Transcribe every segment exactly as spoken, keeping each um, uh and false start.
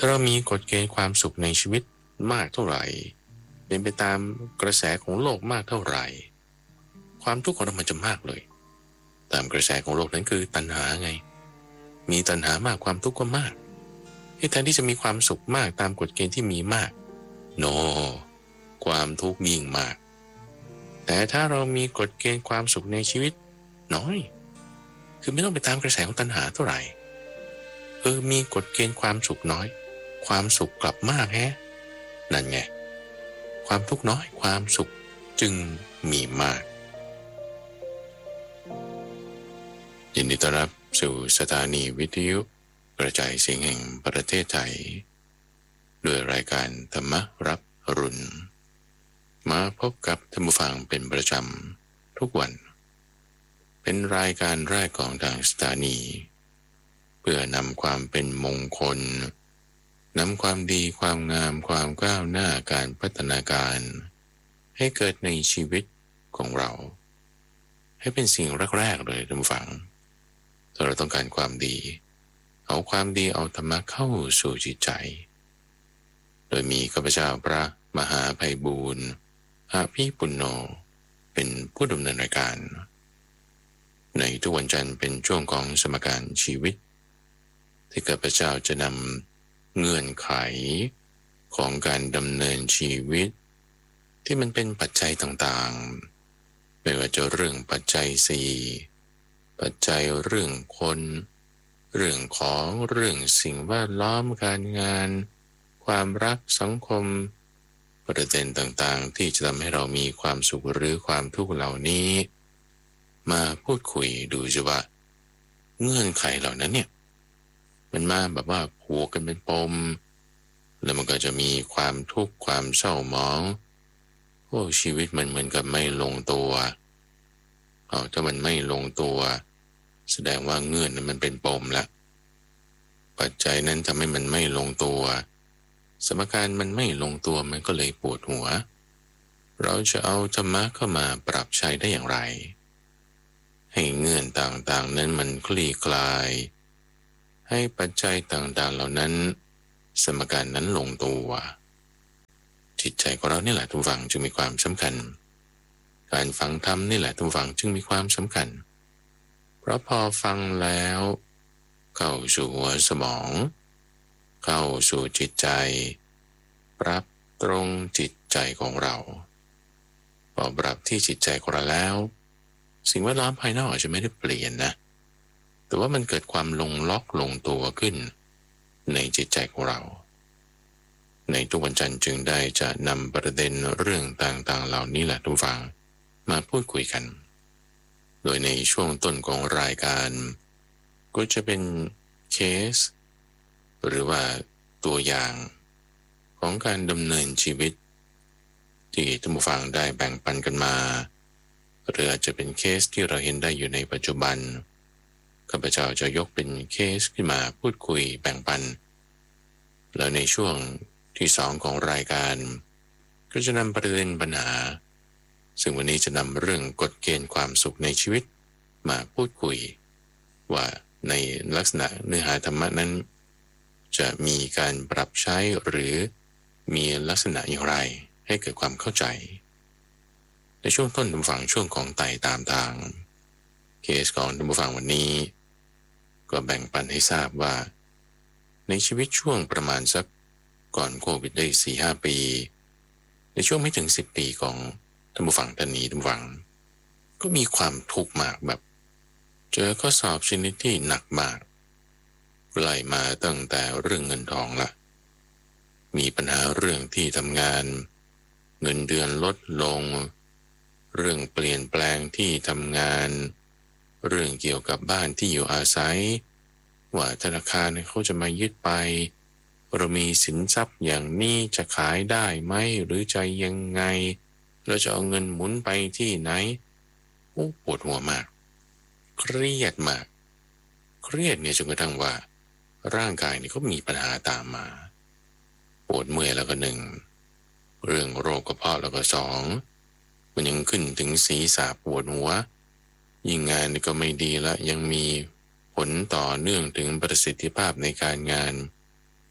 ถ้าเรามีกฎเกณฑ์ความสุขในชีวิตมากเท่าไหร่เป็นไปตามกระแสของโลกมากเท่าไหร่ความทุกข์ของเรามันจะมากเลยตามกระแสของโลกนั้นคือตัณหาไงมีตัณหามากความทุกข์ก็มากแทนที่จะมีความสุขมากตามกฎเกณฑ์ที่มีมากโน no, ความทุกข์ยิ่งมากแต่ถ้าเรามีกฎเกณฑ์ความสุขในชีวิตน้อยคือไม่ต้องไปตามกระแสของตัณหาเท่าไหร่เออมีกฎเกณฑ์ความสุขน้อยความสุขกลับมากแฮะนั่นไงความทุกข์น้อยความสุขจึงมีมากยินดีต้อนรับสู่สถานีวิทยุกระจายเสียงแห่งประเทศไทยด้วยรายการธรรมรับอรุณมาพบกับท่านผู้ฟังเป็นประจำทุกวันเป็นรายการแรกของทางสถานีเพื่อนำความเป็นมงคลนำความดีความงามความก้าวหน้าการพัฒนาการให้เกิดในชีวิตของเราให้เป็นสิ่งแรกๆเลยท่านผู้ฟังถ้าเราต้องการความดีเอาความดีเอาธรรมะเข้าสู่จิตใจโดยมีข้าพเจ้าพระมหาไพบูลย์อภิปุณโญเป็นผู้ดำเนินรายการในทุกวันจันทร์เป็นช่วงของสมการชีวิตที่ข้าพเจ้าจะนำเงื่อนไขของการดำเนินชีวิตที่มันเป็นปัจจัยต่างๆไม่ว่าจะเรื่องปัจจัยสี่ปัจจัยเรื่องคนเรื่องของเรื่องสิ่งแวดล้อมการงานความรักสังคมประเด็นต่างๆที่จะทำให้เรามีความสุขหรือความทุกข์เหล่านี้มาพูดคุยดูสิว่าเงื่อนไขเหล่านั้นเนี่ยมันมาแบบว่าผูกกันเป็นปมแล้วมันก็จะมีความทุกข์ความเศร้าหมองโอ้ชีวิตมันเหมือนกับไม่ลงตัวเอาถ้ามันไม่ลงตัวแสดงว่าเงื่อนนั้นมันเป็นปมละปัจจัยนั้นทำให้มันไม่ลงตัวสมการมันไม่ลงตัวมันก็เลยปวดหัวเราจะเอาธรรมะเข้ามาปรับใช้ได้อย่างไรให้เงื่อนต่างๆนั้นมันคลี่คลายให้ปัจจัยต่างๆเหล่านั้นสมการนั้นลงตัวจิตใจของเรานี่แหละทุกฝั่งจึงมีความสำคัญการฟังธรรมนี่แหละทุกฝั่งจึงมีความสำคัญเพราะพอฟังแล้วเข้าสู่หัวสมองเข้าสู่จิตใจปรับตรงจิตใจของเราพอปรับที่จิตใจของเราแล้วสิ่งแวดล้อมภายนอกอาจจะไม่ได้เปลี่ยนนะแต่ว่ามันเกิดความลงล็อกลงตัวขึ้นในจิตใจของเราในทุกวันจันทร์จึงได้จะนำประเด็นเรื่องต่างๆเหล่านี้แหละทุกฝั่งมาพูดคุยกันโดยในช่วงต้นของรายการก็จะเป็นเคสหรือว่าตัวอย่างของการดำเนินชีวิตที่ท่านผู้ฟังได้แบ่งปันกันมาหรืออาจจะเป็นเคสที่เราเห็นได้อยู่ในปัจจุบันข้าพเจ้าจะยกเป็นเคสขึ้นมาพูดคุยแบ่งปันแล้วในช่วงที่สองของรายการก็จะนำประเด็นปัญหาซึ่งวันนี้จะนำเรื่องกฎเกณฑ์ความสุขในชีวิตมาพูดคุยว่าในลักษณะเนื้อหาธรรมะนั้นจะมีการปรับใช้หรือมีลักษณะอย่างไรให้เกิดความเข้าใจในช่วงต้นท่านผู้ฟังช่วงของไต่ตามทางเคสของท่านผู้ฟังวันนี้ก็แบ่งปันให้ทราบว่าในชีวิตช่วงประมาณสักก่อนโควิดได้ สี่ห้า ปีในช่วงไม่ถึงสิบปีของท่านผู้ฟังท่านนี้ท่านผู้ฟังก็มีความทุกข์มากแบบเจอข้อสอบชนิดที่หนักมากไล่มาตั้งแต่เรื่องเงินทองละมีปัญหาเรื่องที่ทำงานเงินเดือนลดลงเรื่องเปลี่ยนแปลงที่ทำงานเรื่องเกี่ยวกับบ้านที่อยู่อาศัยว่าธนาคารเขาจะมายึดไปเรามีสินทรัพย์อย่างนี้จะขายได้ไหมหรือจะยังไงเราจะเอาเงินหมุนไปที่ไหนโอ้ปวดหัวมากเครียดมากเครียดเนี่ยจนกระทั่งว่าร่างกายนี่ก็มีปัญหาตามมาปวดเมื่อยแล้วก็หนึ่งเรื่องโรคกระเพาะแล้วก็สองมันยังขึ้นถึงศีรษะปวดหัวยิ่งงานนี่ก็ไม่ดีละยังมีผลต่อเนื่องถึงประสิทธิภาพในการงาน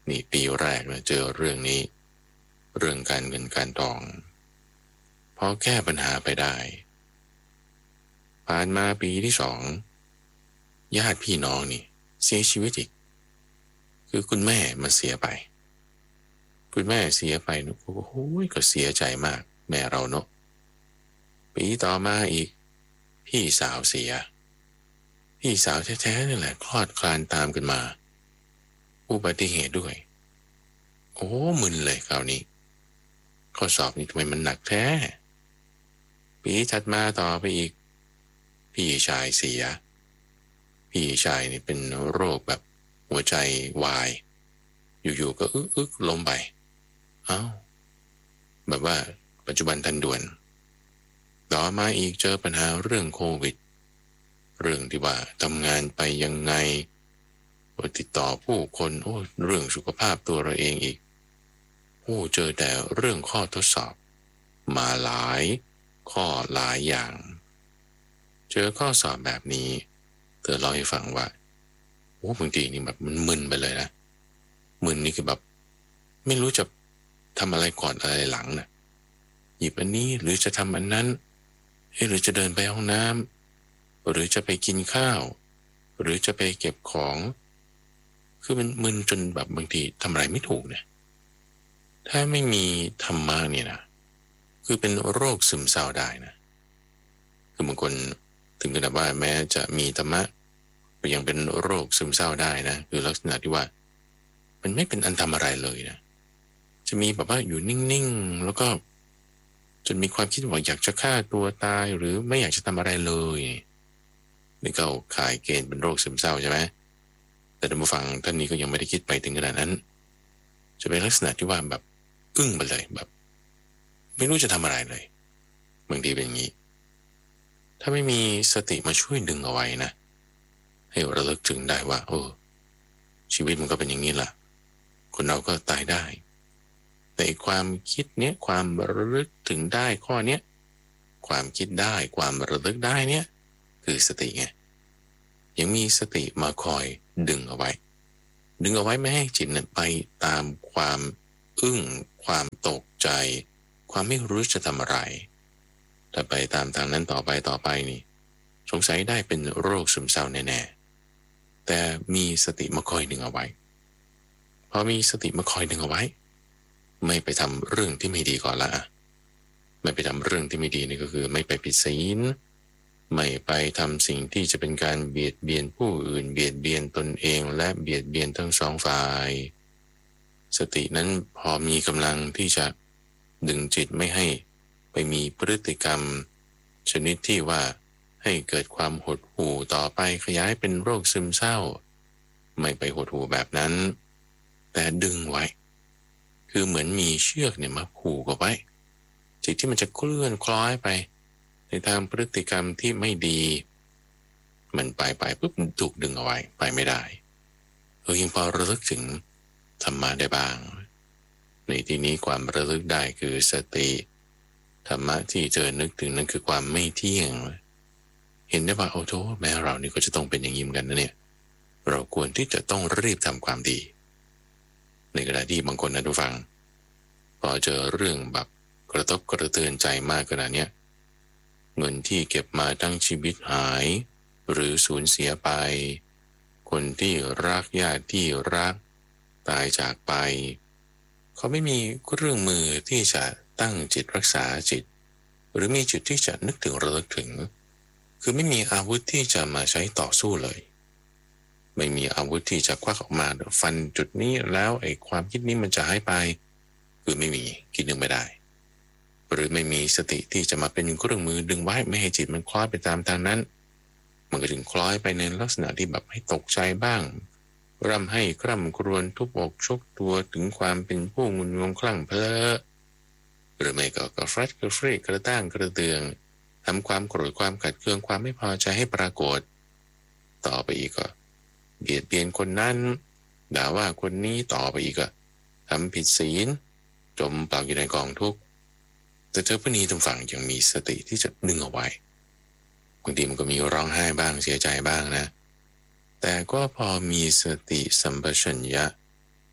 นี่ปีแรกนะเจอเรื่องนี้เรื่องการเงินการทองพอแก้ปัญหาไปได้ผ่านมาปีที่สองญาติพี่น้องนี่เสียชีวิตอีกคือคุณแม่มาเสียไปคุณแม่เสียไปนะโอ้โหก็เสียใจมากแม่เราเนาะปีต่อมาอีกพี่สาวเสียพี่สาวแท้ๆนี่แหละคลอดคลานตามกันมาอุบัติเหตุด้วยโอ้มึนเลยคราวนี้ข้อสอบนี่ทำไมมันหนักแท้ปีถัดมาต่อไปอีกพี่ชายเสียพี่ชายนี่เป็นโรคแบบหัวใจวายอยู่ๆก็อึกอึกล้มไปเอ้าแบบว่าปัจจุบันทันด่วนต่อมาอีกเจอปัญหาเรื่องโควิดเรื่องที่ว่าทำงานไปยังไงติดต่อผู้คนโอ้เรื่องสุขภาพตัวเราเองอีกโอ้เจอแต่เรื่องข้อทดสอบมาหลายข้อหลายอย่างเจอข้อสอบแบบนี้เธอเล่าให้ฟังว่าโอ้บางทีนี่แบบมันมึนไปเลยนะมึนนี่คือแบบไม่รู้จะทำอะไรก่อนอะไรหลังนะหยิบอันนี้หรือจะทำอันนั้นหรือจะเดินไปห้องน้ำหรือจะไปกินข้าวหรือจะไปเก็บของคือมันมึนจนแบบบางทีทำอะไรไม่ถูกเนี่ยถ้าไม่มีธรรมะเนี่ยนะคือเป็นโรคซึมเศร้าได้นะคือบางคนถึงขนาดว่าแม้จะมีธรรมะก็ยังเป็นโรคซึมเศร้าได้นะคือลักษณะที่ว่ามันไม่เป็นอันทำอะไรเลยนะจะมีแบบว่าอยู่นิ่งๆแล้วก็จนมีความคิดว่าอยากจะฆ่าตัวตายหรือไม่อยากจะทำอะไรเลยนี่ก็ขายเกณฑ์เป็นโรคซึมเศร้าใช่ไหมแต่ท่านผู้ฟังท่านนี้ก็ยังไม่ได้คิดไปถึงขนาดนั้นจะเป็นลักษณะที่ว่าแบบอึ้งไปเลยแบบไม่รู้จะทำอะไรเลยบางทีเป็นอย่างนี้ถ้าไม่มีสติมาช่วยดึงเอาไว้นะให้ระลึกถึงได้ว่าโอ้ชีวิตมันก็เป็นอย่างนี้ล่ะคนเราก็ตายได้แต่ความคิดเนี้ยความระลึกถึงได้ข้อเนี้ยความคิดได้ความระลึกได้เนี้ยคือสติไงยังมีสติมาคอยดึงเอาไว้ดึงเอาไว้ไม่ให้จิตเนี่ยไปตามความอึ้งความตกใจความไม่รู้จะทำอะไรถ้าไปตามทางนั้นต่อไปต่อไปนี่สงสัยได้เป็นโรคซึมเศร้าแน่ๆแต่มีสติมาคอยดึงเอาไว้พอมีสติมาคอยดึงเอาไว้ไม่ไปทำเรื่องที่ไม่ดีก่อนละไม่ไปทำเรื่องที่ไม่ดีนี่ก็คือไม่ไปผิดศีลไม่ไปทำสิ่งที่จะเป็นการเบียดเบียนผู้อื่นเบียดเบียนตนเองและเบียดเบียนทั้งสองฝ่ายสตินั้นพอมีกำลังที่จะดึงจิตไม่ให้ไปมีพฤติกรรมชนิดที่ว่าให้เกิดความหดหู่ต่อไปขยายเป็นโรคซึมเศร้าไม่ไปหดหู่แบบนั้นแต่ดึงไว้คือเหมือนมีเชือกเนี่ยมาผูกเอาไว้จิตที่มันจะเคลื่อนคล้อยไปในทางพฤติกรรมที่ไม่ดีมันไปไปปุ๊บถูกดึงเอาไว้ไปไม่ได้เออยังพอระลึกถึงธรรมะได้บ้างในที่นี้ความระลึกได้คือสติธรรมะที่เจอนึกถึงนั่นคือความไม่เที่ยงเห็นได้ว่าโอ้โธ่แม้เรานี่ก็จะต้องเป็นอย่างนี้เหมือนกันนะเนี่ยเราควรที่จะต้องรีบทำความดีในขณะที่บางคนนะทุกฟังพอเจอเรื่องแบบกระทบกระเทือนใจมากขนาดนี้เงินที่เก็บมาทั้งชีวิตหายหรือสูญเสียไปคนที่รักญาติที่รักตายจากไปเขาไม่มีเครื่องมือที่จะตั้งจิตรักษาจิตหรือมีจุดที่จะนึกถึงระลึกถึงคือไม่มีอาวุธที่จะมาใช้ต่อสู้เลยไม่มีอาวุธที่จะควักออกมาฟันจุดนี้แล้วไอ้ความคิดนี้มันจะหายไปคือไม่มีคิดนึกไม่ได้หรือไม่มีสติที่จะมาเป็นเครื่องมือดึงไว้ไม่ให้จิตมันคล้อยไปตามทางนั้นมันก็ถึงคล้อยไปในลักษณะที่แบบให้ตกใจบ้างร่ำให้คร่ำครวญทุบอกชกตัวถึงความเป็นผู้งุนงงคลั่งเพ้อหรือไม่ก็กระฟัดกระฟรีกระต้างกระเตืองทำความโกรธความขัดเคืองความไม่พอใจให้ปรากฏต่อไปอีกก็เบียดเบียนคนนั้นด่าว่าคนนี้ต่อไปอีกก็ทำผิดศีลจมปลักอยู่ในกองทุกข์แต่เธอผู้นี้ทางฝั่งยังมีสติที่จะดึงเอาไว้บางทีมันก็มีร้องไห้บ้างเสียใจบ้างนะแต่ก็พอมีสติสัมปชัญญะอด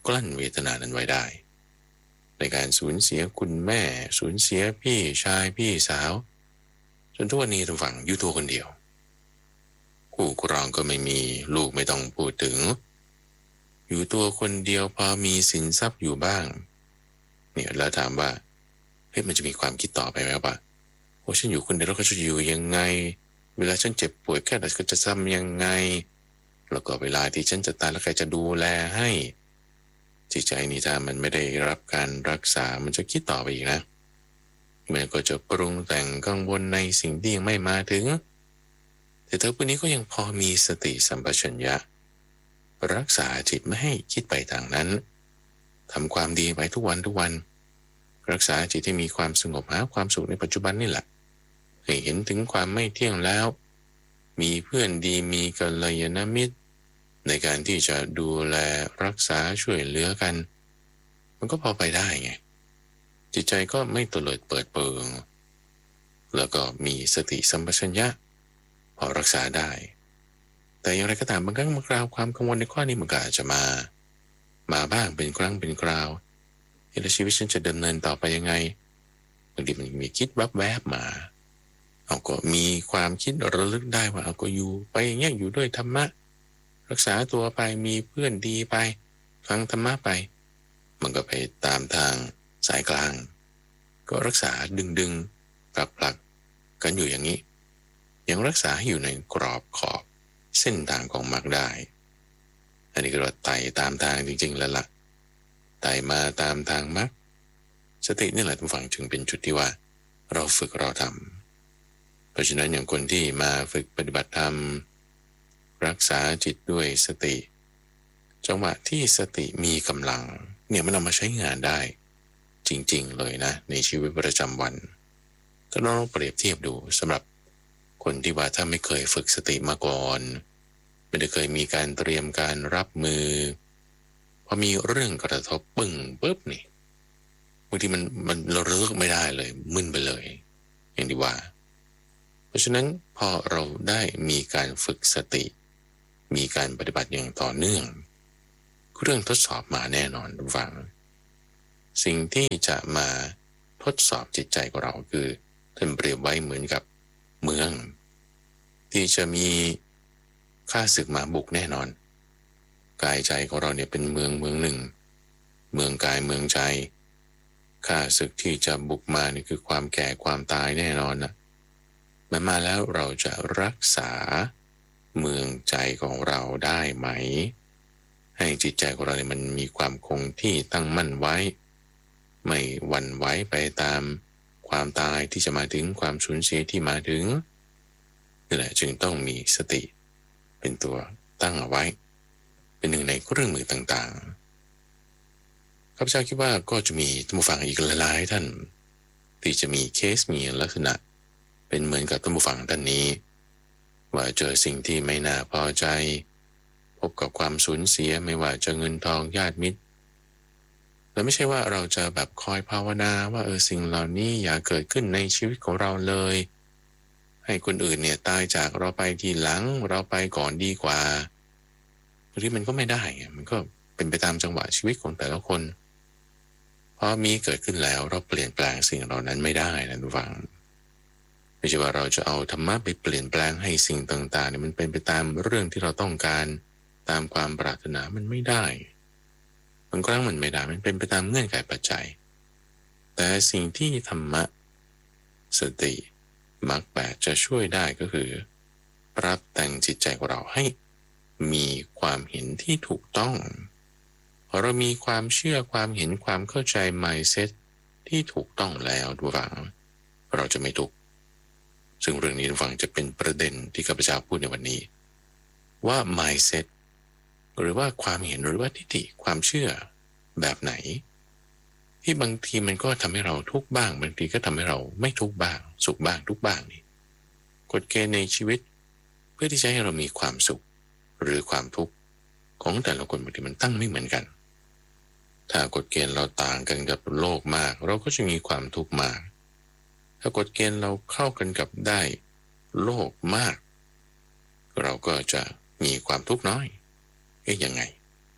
กลั้นเวทนานั้นไว้ได้ในการสูญเสียคุณแม่สูญเสียพี่ชายพี่สาวจนทุกวันนี้ทุกฝั่งอยู่ตัวคนเดียวคู่ครองก็ไม่มีลูกไม่ต้องพูดถึงอยู่ตัวคนเดียวพอมีสินทรัพย์อยู่บ้างเนี่ยแล้วถามว่าเฮ้ยมันจะมีความคิดต่อไปไหมว่าโอ้ฉันอยู่คนเดียวแล้วก็จะอยู่ยังไงเวลาฉันเจ็บป่วยแค่ไหนก็จะทำยังไงแล้วก็เวลาที่ฉันจะตายแล้วใครจะดูแลให้จิตใจนี้ถ้ามันไม่ได้รับการรักษามันจะคิดต่อไปอีกนะมันก็จะปรุงแต่งกังวลในสิ่งที่ยังไม่มาถึงแต่เธอคนนี้ก็ยังพอมีสติสัมปชัญญะรักษาจิตไม่ให้คิดไปทางนั้นทำความดีไปทุกวันทุกวันรักษาจิตให้มีความสงบหาความสุขในปัจจุบันนี่แหละให้เห็นถึงความไม่เที่ยงแล้วมีเพื่อนดีมีกัลยาณมิตรในการที่จะดูแลรักษาช่วยเหลือกันมันก็พอไปได้ไงจิตใจก็ไม่ตเลิดเปิดเปิงแล้วก็มีสติสัมปชัญญะพอรักษาได้แต่อย่างไรก็ตามบางครั้งบางคราวความกังวลในข้อนี้มันก็อาจจะมามาบ้างเป็นครั้งเป็นคราวแล้วชีวิตฉันจะดำเนินต่อไปยังไงบางทีมันมีคิดแวบๆมาเอาก็มีความคิดระลึกได้ว่าเอาก็อยู่ไปอย่างเงี้ยอยู่ด้วยธรรมะรักษาตัวไปมีเพื่อนดีไปฟังธรรมะไปมันก็ไปตามทางสายกลางก็รักษาดึงๆปรับผลักกันอยู่อย่างนี้ยังรักษาอยู่ในกรอบขอบเส้นทางของมรรคได้อันนี้ก็เราไต่ตามทางจริงๆแล้วล่ะไต่มาตามทางมรรคสตินี่แหละทุกฝั่งจึงเป็นจุดที่ว่าเราฝึกเราทำเพราะฉะนั้นอย่างคนที่มาฝึกปฏิบัติธรรมรักษาจิตด้วยสติจังหวะที่สติมีกำลังเนี่ยมันเอามาใช้งานได้จริงๆเลยนะในชีวิตประจำวันถ้าเราเปรียบเทียบดูสำหรับคนที่ว่าถ้าไม่เคยฝึกสติมาก่อนไม่ได้เคยมีการเตรียมการรับมือพอมีเรื่องกระทบปึ้งปุ๊บนี่บางทีมันมันเราเลิกไม่ได้เลยมึนไปเลยอย่างที่ว่าเพราะฉะนั้นพอเราได้มีการฝึกสติมีการปฏิบัติอย่างต่อเนื่องเรื่องทดสอบมาแน่นอนทุกฝั่งสิ่งที่จะมาทดสอบจิตใจของเราคือท่านเปรียบไว้เหมือนกับเมืองที่จะมีข้าศึกมาบุกแน่นอนกายใจของเราเนี่ยเป็นเมืองเมืองหนึ่งเมืองกายเมืองใจข้าศึกที่จะบุกมานี่คือความแก่ความตายแน่นอนนะมันมาแล้วเราจะรักษาเมืองใจของเราได้ไหมให้จิตใจของเราเนี่ยมันมีความคงที่ตั้งมั่นไว้ไม่หวั่นไหวไปตามความตายที่จะมาถึงความสูญเสียที่มาถึงนี่แหละจึงต้องมีสติเป็นตัวตั้งเอาไว้เป็นหนึ่งในเครื่องมือต่างๆข้าพเจ้าคิดว่าก็จะมีท่านผู้ฟังอีกหลายๆท่านที่จะมีเคสมีลักษณะเป็นเหมือนกับท่านผู้ฟังท่านนี้ว่าเจอสิ่งที่ไม่น่าพอใจพบกับความสูญเสียไม่ว่าจะเงินทองญาติมิตรแล้วไม่ใช่ว่าเราจะแบบคอยภาวนาว่าเออสิ่งเหล่านี้อย่าเกิดขึ้นในชีวิตของเราเลยให้คนอื่นเนี่ยตายจากเราไปทีหลังเราไปก่อนดีกว่าบางทีมันก็ไม่ได้มันก็เป็นไปตามจังหวะชีวิตของแต่ละคนพอมีเกิดขึ้นแล้วเราเปลี่ยนแปลงสิ่งเหล่านั้นไม่ได้นะทุกฝั่งไม่ใช่ว่าเราจะเอาธรรมะไปเปลี่ยนแปลงให้สิ่งต่างๆเนี่ยมันเป็นไปตามเรื่องที่เราต้องการตามความปรารถนามันไม่ได้บางครั้งมันไม่ได้มันเป็นไปตามเงื่อนไขปัจจัยแต่สิ่งที่ธรรมะสติมรรคแปดจะช่วยได้ก็คือปรับแต่งจิตใจของเราให้มีความเห็นที่ถูกต้องพอเรามีความเชื่อความเห็นความเข้าใจ mindset ที่ถูกต้องแล้วทุกฝั่งเราจะไม่ทุกข์ซึ่งเรื่องนี้ทุกฝั่งจะเป็นประเด็นที่ข้าพเจ้าพูดในวันนี้ว่า mindset หรือว่าความเห็นหรือว่าทิฏฐิความเชื่อแบบไหนที่บางทีมันก็ทำให้เราทุกข์บ้างบางทีก็ทำให้เราไม่ทุกข์บ้างสุขบ้างทุกข์บ้างนี่กฎเกณฑ์ในชีวิตเพื่อที่จะให้เรามีความสุขหรือความทุกข์ของแต่ละคนบางทีมันตั้งไม่เหมือนกันถ้ากฎเกณฑ์เราต่างกันกับโลกมากเราก็จะมีความทุกข์มากถ้ากฎเกณฑ์เราเข้ากันกับได้โลกมากเราก็จะมีความทุกข์น้อยเอ๊ะยังไง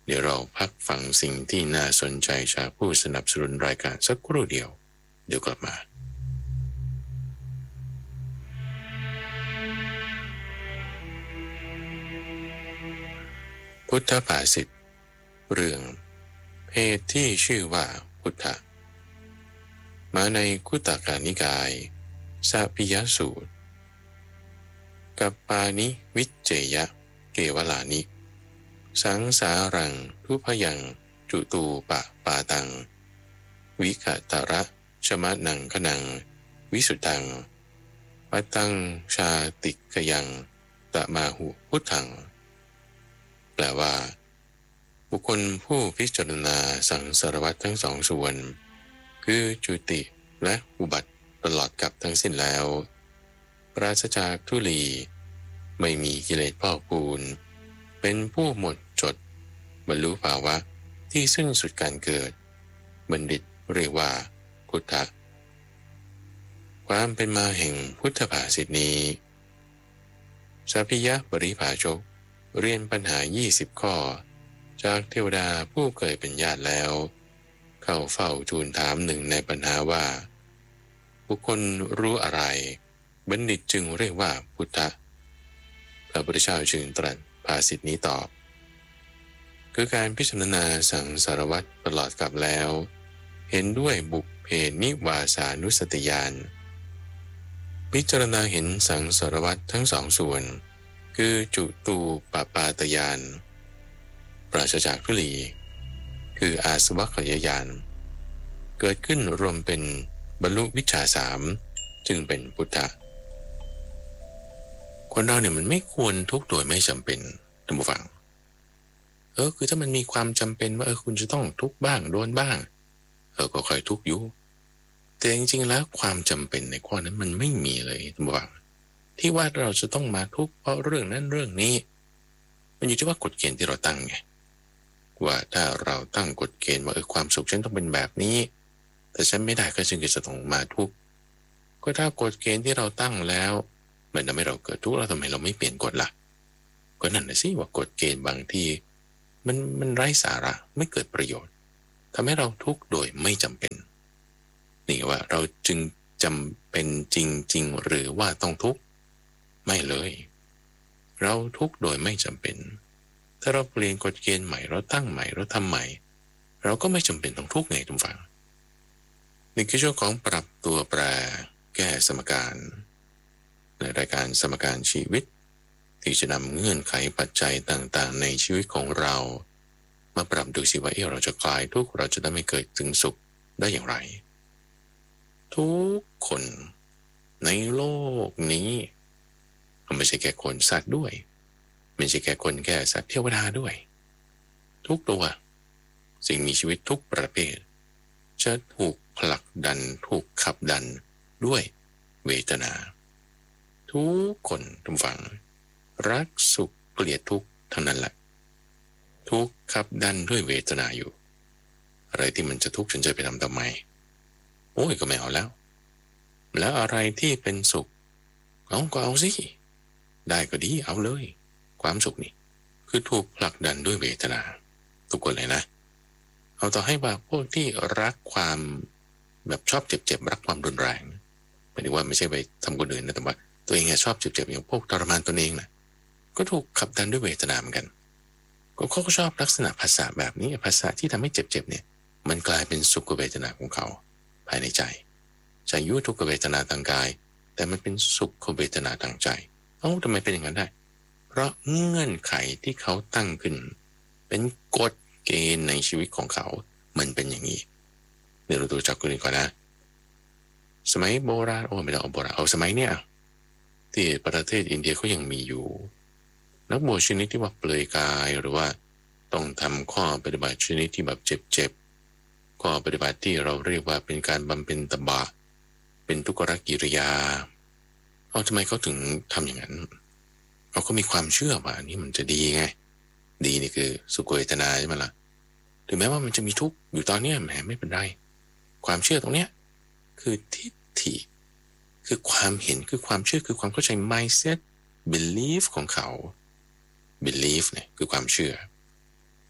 เดี๋ยวเราพักฟังสิ่งที่น่าสนใจจากผู้สนับสนุนรายการสักครู่เดียวเดี๋ยวกลับมาพุทธภาษิตเรื่องเพศที่ชื่อว่าพุทธะมาในคุตตกนิกายสัพพิยสูตรกัปปานิวิจเจยะเกวลานิสังสารังทุพยังจุตูปะปาตังวิกตระชมะนังขนังวิสุตังปัตตังชาติกยังตะมาหุพุทธังแปลว่าบุคคลผู้พิจารณาสังสารวัฏทั้งสองส่วนคือจุติและอุบัติตลอดกับทั้งสิ้นแล้วปราศจากทุลีไม่มีกิเลสพอกพูนเป็นผู้หมดจดบรรลุภาวะที่สิ้นสุดการเกิดบัณฑิตเรียกว่าพุทธะความเป็นมาแห่งพุทธภาษิตนี้สัพพิยปริภาชกเรียนปัญหายี่สิบข้อจากเทวดาผู้เคยเป็นญาติแล้วเข้าเฝ้าทูลถามหนึ่งในปัญหาว่าบุคคลรู้อะไรบัณฑิตจึงเรียกว่าพุทธะพระพุทธเจ้าจึงตรัสภาษิตนี้ตอบคือการพิจารณาสังสารวัฏตลอดกลับแล้วเห็นด้วยบุพเพนิวาสานุสติญาณพิจารณาเห็นสังสารวัฏทั้งสองส่วนคือจุตูปปาตญาณปราศจากทุลีคืออาสวัคยญาณเกิดขึ้นรวมเป็นบรรลุวิชชาสามจึงเป็นพุทธะคนเราเนี่ยมันไม่ควรทุกข์โดยไม่จำเป็นท่านผู้ฟังเออคือถ้ามันมีความจำเป็นว่าเออคุณจะต้องทุกข์บ้างโดนบ้างเออก็ค่อยทุกข์อยู่แต่จริงๆแล้วความจำเป็นในข้อนั้นมันไม่มีเลยท่านผู้ฟังที่ว่าเราจะต้องมาทุกข์เพราะเรื่องนั้นเรื่องนี้มันอยู่ที่ว่ากฎเกณฑ์ที่เราตั้งไงว่าถ้าเราตั้งกฎเกณฑ์ว่าเออความสุขฉันต้องเป็นแบบนี้แต่ฉันไม่ได้ก็จึงจะต้องมาทุกข์ก็ถ้ากฎเกณฑ์ที่เราตั้งแล้วมันทำให้เราเกิดทุกข์แล้วทำไมเราไม่เปลี่ยนกฎล่ะก็นั่นนะสิว่ากฎเกณฑ์บางที่มันมันไร้สาระไม่เกิดประโยชน์ทำให้เราทุกข์โดยไม่จำเป็นนี่ว่าเราจึงจำเป็นจริงๆหรือว่าต้องทุกข์ไม่เลยเราทุกข์โดยไม่จำเป็นถ้าเราเปลี่ยนกฎเกณฑ์ใหม่เราตั้งใหม่เราทำใหม่เราก็ไม่จำเป็นต้องทุกข์ไงทุกฝังนี่คือช่วงของปรับตัวแปรแก้สมการในรายการสมการชีวิตที่จะนำเงื่อนไขปัจจัยต่างๆในชีวิตของเรามาปรับดูสิว่าเออเราจะคลายทุกข์เราจะได้ไม่เกิดถึงสุขได้อย่างไรทุกคนในโลกนี้ไม่ใช่แค่คนสัตว์ด้วยไม่ใช่แค่คนแค่สัตว์เทวดาด้วยทุกตัวสิ่งมีชีวิตทุกประเภทจะถูกผลักดันถูกขับดันด้วยเวทนาทุกคนทุกฝั่งรักสุขเกลียดทุกข์ทั้งนั้นแหละทุกขับดันด้วยเวทนาอยู่อะไรที่มันจะทุกข์ฉันจะไปทำทำไมโอ้ยก็ไม่เอาแล้วแล้วอะไรที่เป็นสุขเอาก็เอาสิได้ก็ดีเอาเลยความสุขนี่คือถูกผลักดันด้วยเวทนาทุกคนเลยนะเอาต่อให้ว่าพวกที่รักความแบบชอบเจ็บๆรักความรุนแรงหมายถึงว่าไม่ใช่ไปทำคนอื่นนะแต่ว่าตัวเองชอบเจ็บๆอย่างพวกทรมานตนเองนะก็ถูกขับดันด้วยเวทนาเหมือนกันก็เขาก็ชอบลักษณะภาษาแบบนี้ภาษาที่ทำให้เจ็บๆเนี่ยมันกลายเป็นสุขเวทนาของเขาภายในใจใจยุทุกขเวทนาทางกายแต่มันเป็นสุขเวทนาทางใจเอ้าทำไมเป็นอย่างนั้นได้เพราะเงื่อนไขที่เขาตั้งขึ้นเป็นกฎเกณฑ์ในชีวิตของเขามันเป็นอย่างนี้เดี๋ยวเราดูจากคนอื่นก่อนนะสมัยโบราณโอ้ไม่ต้องเอาโบราณเอาสมัยเนี้ยที่ประเทศอินเดียเขายังมีอยู่นักบวชชนิดที่ว่าเปลือยกายหรือว่าต้องทำข้อปฏิบัติชนิดที่แบบเจ็บๆข้อปฏิบัติที่เราเรียกว่าเป็นการบำเพ็ญตบะเป็นทุกขกิริยาเอาทำไมเขาถึงทำอย่างนั้นเขาก็มีความเชื่อว่าอันนี้มันจะดีไงดีนี่คือสุขเวทนาใช่ไหมล่ะถึงแม้ว่ามันจะมีทุกข์อยู่ตอนนี้แหมไม่เป็นไรความเชื่อตรงเนี้ยคือทิฏฐิคือความเห็นคือความเชื่อคือความเข้าใจ mindset belief ของเขา belief เนี่ยคือความเชื่อ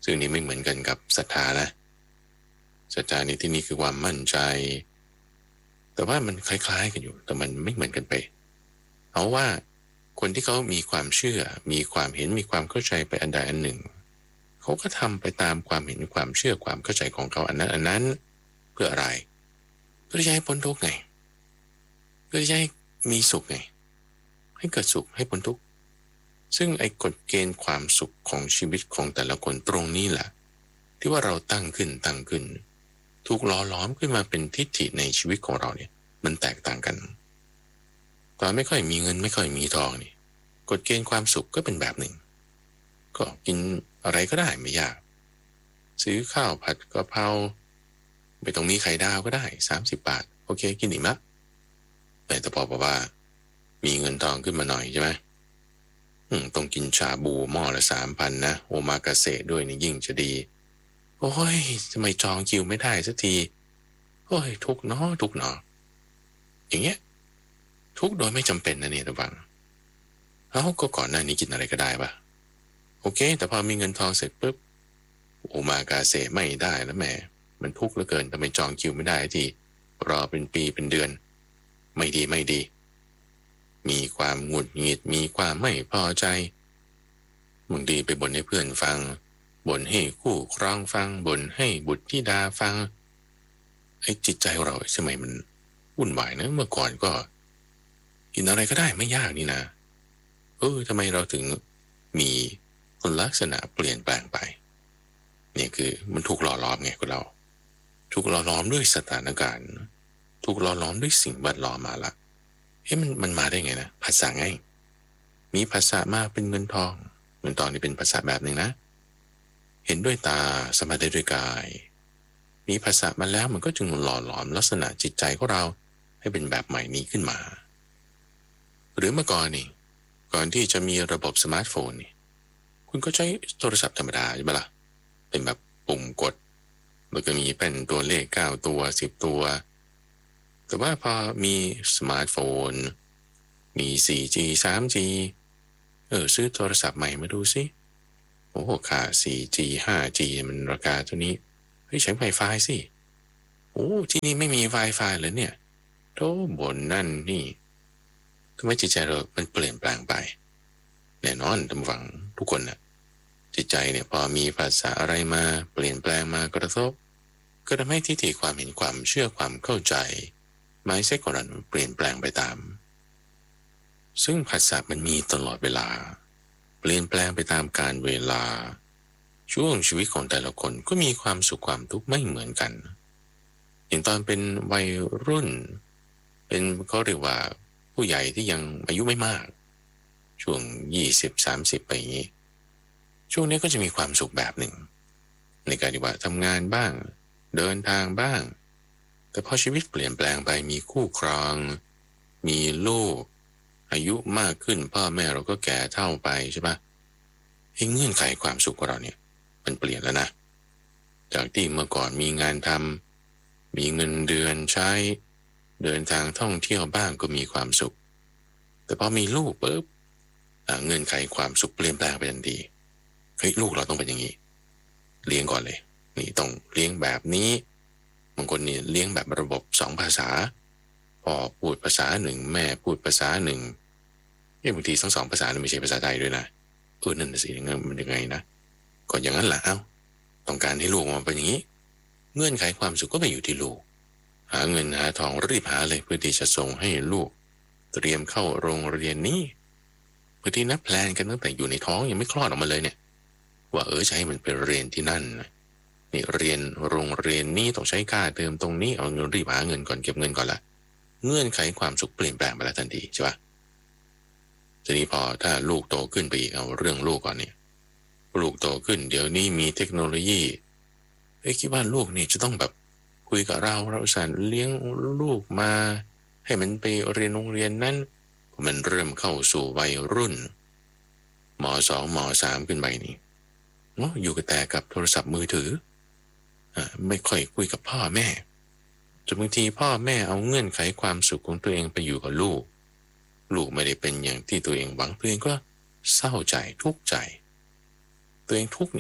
ซึ่งนี้ไม่เหมือนกันกับศรัทธานะศรัทธาในที่นี้คือความมั่นใจแต่ว่ามันคล้ายๆกันอยู่แต่มันไม่เหมือนกันไปเอาว่าคนที่เขามีความเชื่อมีความเห็นมีความเข้าใจไปอันใดอันหนึ่งเขาก็ทำไปตามความเห็นความเชื่อความเข้าใจของเขาอันนั้นอันนั้นเพื่ออะไรเพื่อจะให้พ้นทุกข์ไงเพื่อจะให้มีสุขไงให้เกิดสุขให้พ้นทุกข์ซึ่งไอ้กฎเกณฑ์ความสุขของชีวิตของแต่ละคนตรงนี้แหละที่ว่าเราตั้งขึ้นตั้งขึ้นถูกหล่อหลอมขึ้นมาเป็นทิฏฐิในชีวิตของเราเนี่ยมันแตกต่างกันตอนไม่ค่อยมีเงินไม่ค่อยมีทองนี่กฎเกณฑ์ความสุขก็เป็นแบบหนึ่งก็กินอะไรก็ได้ไม่ยากซื้อข้าวผัดกะเพราไม่ต้องมีไข่ดาวก็ได้สามสิบบาทโอเคกินอีกมั้ยแต่พอบอกว่ามีเงินทองขึ้นมาหน่อยใช่ไหมอืมต้องกินชาบูหม้อละสามพันนะโอมากาเสะด้วยนี่ยิ่งจะดีโอ้ยทำไมจองคิวไม่ได้สักทีโอ้ยทุกเนาะทุกเนาะอย่างเงี้ยทุกโดยไม่จำเป็นนะเนี่ยระวังเอ้าก็ก่อนหน้านี้กินอะไรก็ได้ปะโอเคแต่พอมีเงินทองเสร็จปุ๊บโอมากาเสะไม่ได้แล้วแหมมันทุกข์เหลือเกินทำไมจองคิวไม่ได้ทีรอเป็นปีเป็นเดือนไม่ดีไม่ดีมีความหงุดหงิดมีความไม่พอใจบางทีไปบ่นให้เพื่อนฟังบ่นให้คู่ครองฟังบ่นให้บุตรธิดาฟังไอ้จิตใจเราสมัยมันวุ่นวายนะเมื่อก่อนก็กินอะไรก็ได้ไม่ยากนี่นะเออทำไมเราถึงมีคนลักษณะเปลี่ยนแปลงไปเนี่ยคือมันถูกหล่อหลอมไงคนเราถูกหล่อหลอมด้วยสถานการณ์ถูกหล่อหลอมด้วยสิ่งแวดล้อมมาละเฮ้ยมันมันมาได้ไงนะภาษาไงมีภาษามาเป็นเงินทองเงินทองนี่เป็นภาษาแบบหนึ่งนะเห็นด้วยตาสัมผัสได้ด้วยกายมีภาษามาแล้วมันก็จึงหล่อหลอมลักษณะจิตใจของเราให้เป็นแบบใหม่นี้ขึ้นมาหรือเมื่อก่อนนี่ก่อนที่จะมีระบบสมาร์ทโฟนนี่คุณก็ใช้โทรศัพท์ธรรมดาใช่ไหมล่ะเป็นแบบปุ่มกดมันก็มีเป็นตัวเลขเก้าตัวสิบตัวแต่ว่าพอมีสมาร์ทโฟนมี โฟร์จี ทรีจี เออซื้อโทรศัพท์ใหม่มาดูสิโอ้โหค่า โฟร์จี ไฟว์จี มันราคาเท่านี้เฮ้ยใช้ Wi-Fi สิโอ้ที่นี่ไม่มี Wi-Fi เลยเนี่ยโธ่บ่นนั่นนี่ทำไมจิตใจเรามันเปลี่ยนแปลงไปแน่นอนท่านผู้ฟังทุกคนน่ะจิตใจเนี่ยพอมีภาษาอะไรมาเปลี่ยนแปลงมากระทบก็ทำให้ทิฏฐิความเห็นความเชื่อความเข้าใจmindsetของเราเปลี่ยนแปลงไปตามซึ่งภาษามันมีตลอดเวลาเปลี่ยนแปลงไปตามกาลเวลาช่วงชีวิตของแต่ละคนก็มีความสุขความทุกข์ไม่เหมือนกันอย่างตอนเป็นวัยรุ่นเป็นเขาเรียกว่าผู้ใหญ่ที่ยังอายุไม่มากช่วงยี่สิบ สามสิบไปอย่างนี้ช่วงนี้ก็จะมีความสุขแบบหนึ่งในการที่ว่าทำงานบ้างเดินทางบ้างแต่พอชีวิตเปลี่ยนแปลงไปมีคู่ครองมีลูกอายุมากขึ้นพ่อแม่เราก็แก่เฒ่าไปใช่ปะไอ้เงื่อนไขความสุขของเราเนี่ยมันเปลี่ยนแล้วนะจากที่เมื่อก่อนมีงานทำมีเงินเดือนใช้เดินทางท่องเที่ยวบ้างก็มีความสุขแต่พอมีลูกปุ๊บเงื่อนไขความสุขเปลี่ยนแปลงไปทันทีเฮ้ยลูกเราต้องเป็นอย่างนี้เลี้ยงก่อนเลยนี่ต้องเลี้ยงแบบนี้บางคนนี่เลี้ยงแบบระบบสองภาษาพ่อพูดภาษาหนึ่งแม่พูดภาษาหนึ่งเนี่ยบางทีทั้งสองภาษาไม่ใช่ภาษาไทยด้วยนะเออนั่นสิงั้นมันยังไงนะก็อย่างนั้นแหละเอ้าต้องการให้ลูกมาเป็นอย่างนี้เงื่อนไขความสุขก็ไปอยู่ที่ลูกหาเงินหาทองรีบหาเลยเพื่อที่จะส่งให้ลูกเตรียมเข้าโรงเรียนนี้บางทีนับแพลนกันตั้งแต่อยู่ในท้องยังไม่คลอดออกมาเลยเนี่ยว่าเออจะให้มันไปเรียนที่นั่นนี่เรียนโรงเรียนนี้ต้องใช้ค่าเทอมตรงนี้เอาเงินรีบหาเงินก่อนเก็บเงินก่อนละเงื่อนไขความสุขเปลี่ยนแปลงไปแล้วทันทีใช่ปะทีนี้พอถ้าลูกโตขึ้นไปอีกเอาเรื่องลูกก่อนเนี่ยลูกโตขึ้นเดี๋ยวนี้มีเทคโนโลยีเอ้ยคิดว่าลูกนี่จะต้องแบบคุยกับเราเราสั่นเลี้ยงลูกมาให้มันไปเรียนโรงเรียนนั้นมันเริ่มเข้าสู่วัยรุ่นม.สอง ม.สาม ขึ้นไปนี่เนาะอยู่กับแต่กับโทรศัพท์มือถืออ่าไม่ค่อยคุยกับพ่อแม่จนบางทีพ่อแม่เอาเงื่อนไขความสุขของตัวเองไปอยู่กับลูกลูกไม่ได้เป็นอย่างที่ตัวเองหวังตัวเองก็เศร้าใจทุกข์ใจตัวเองทุกข์เนี่ยเพ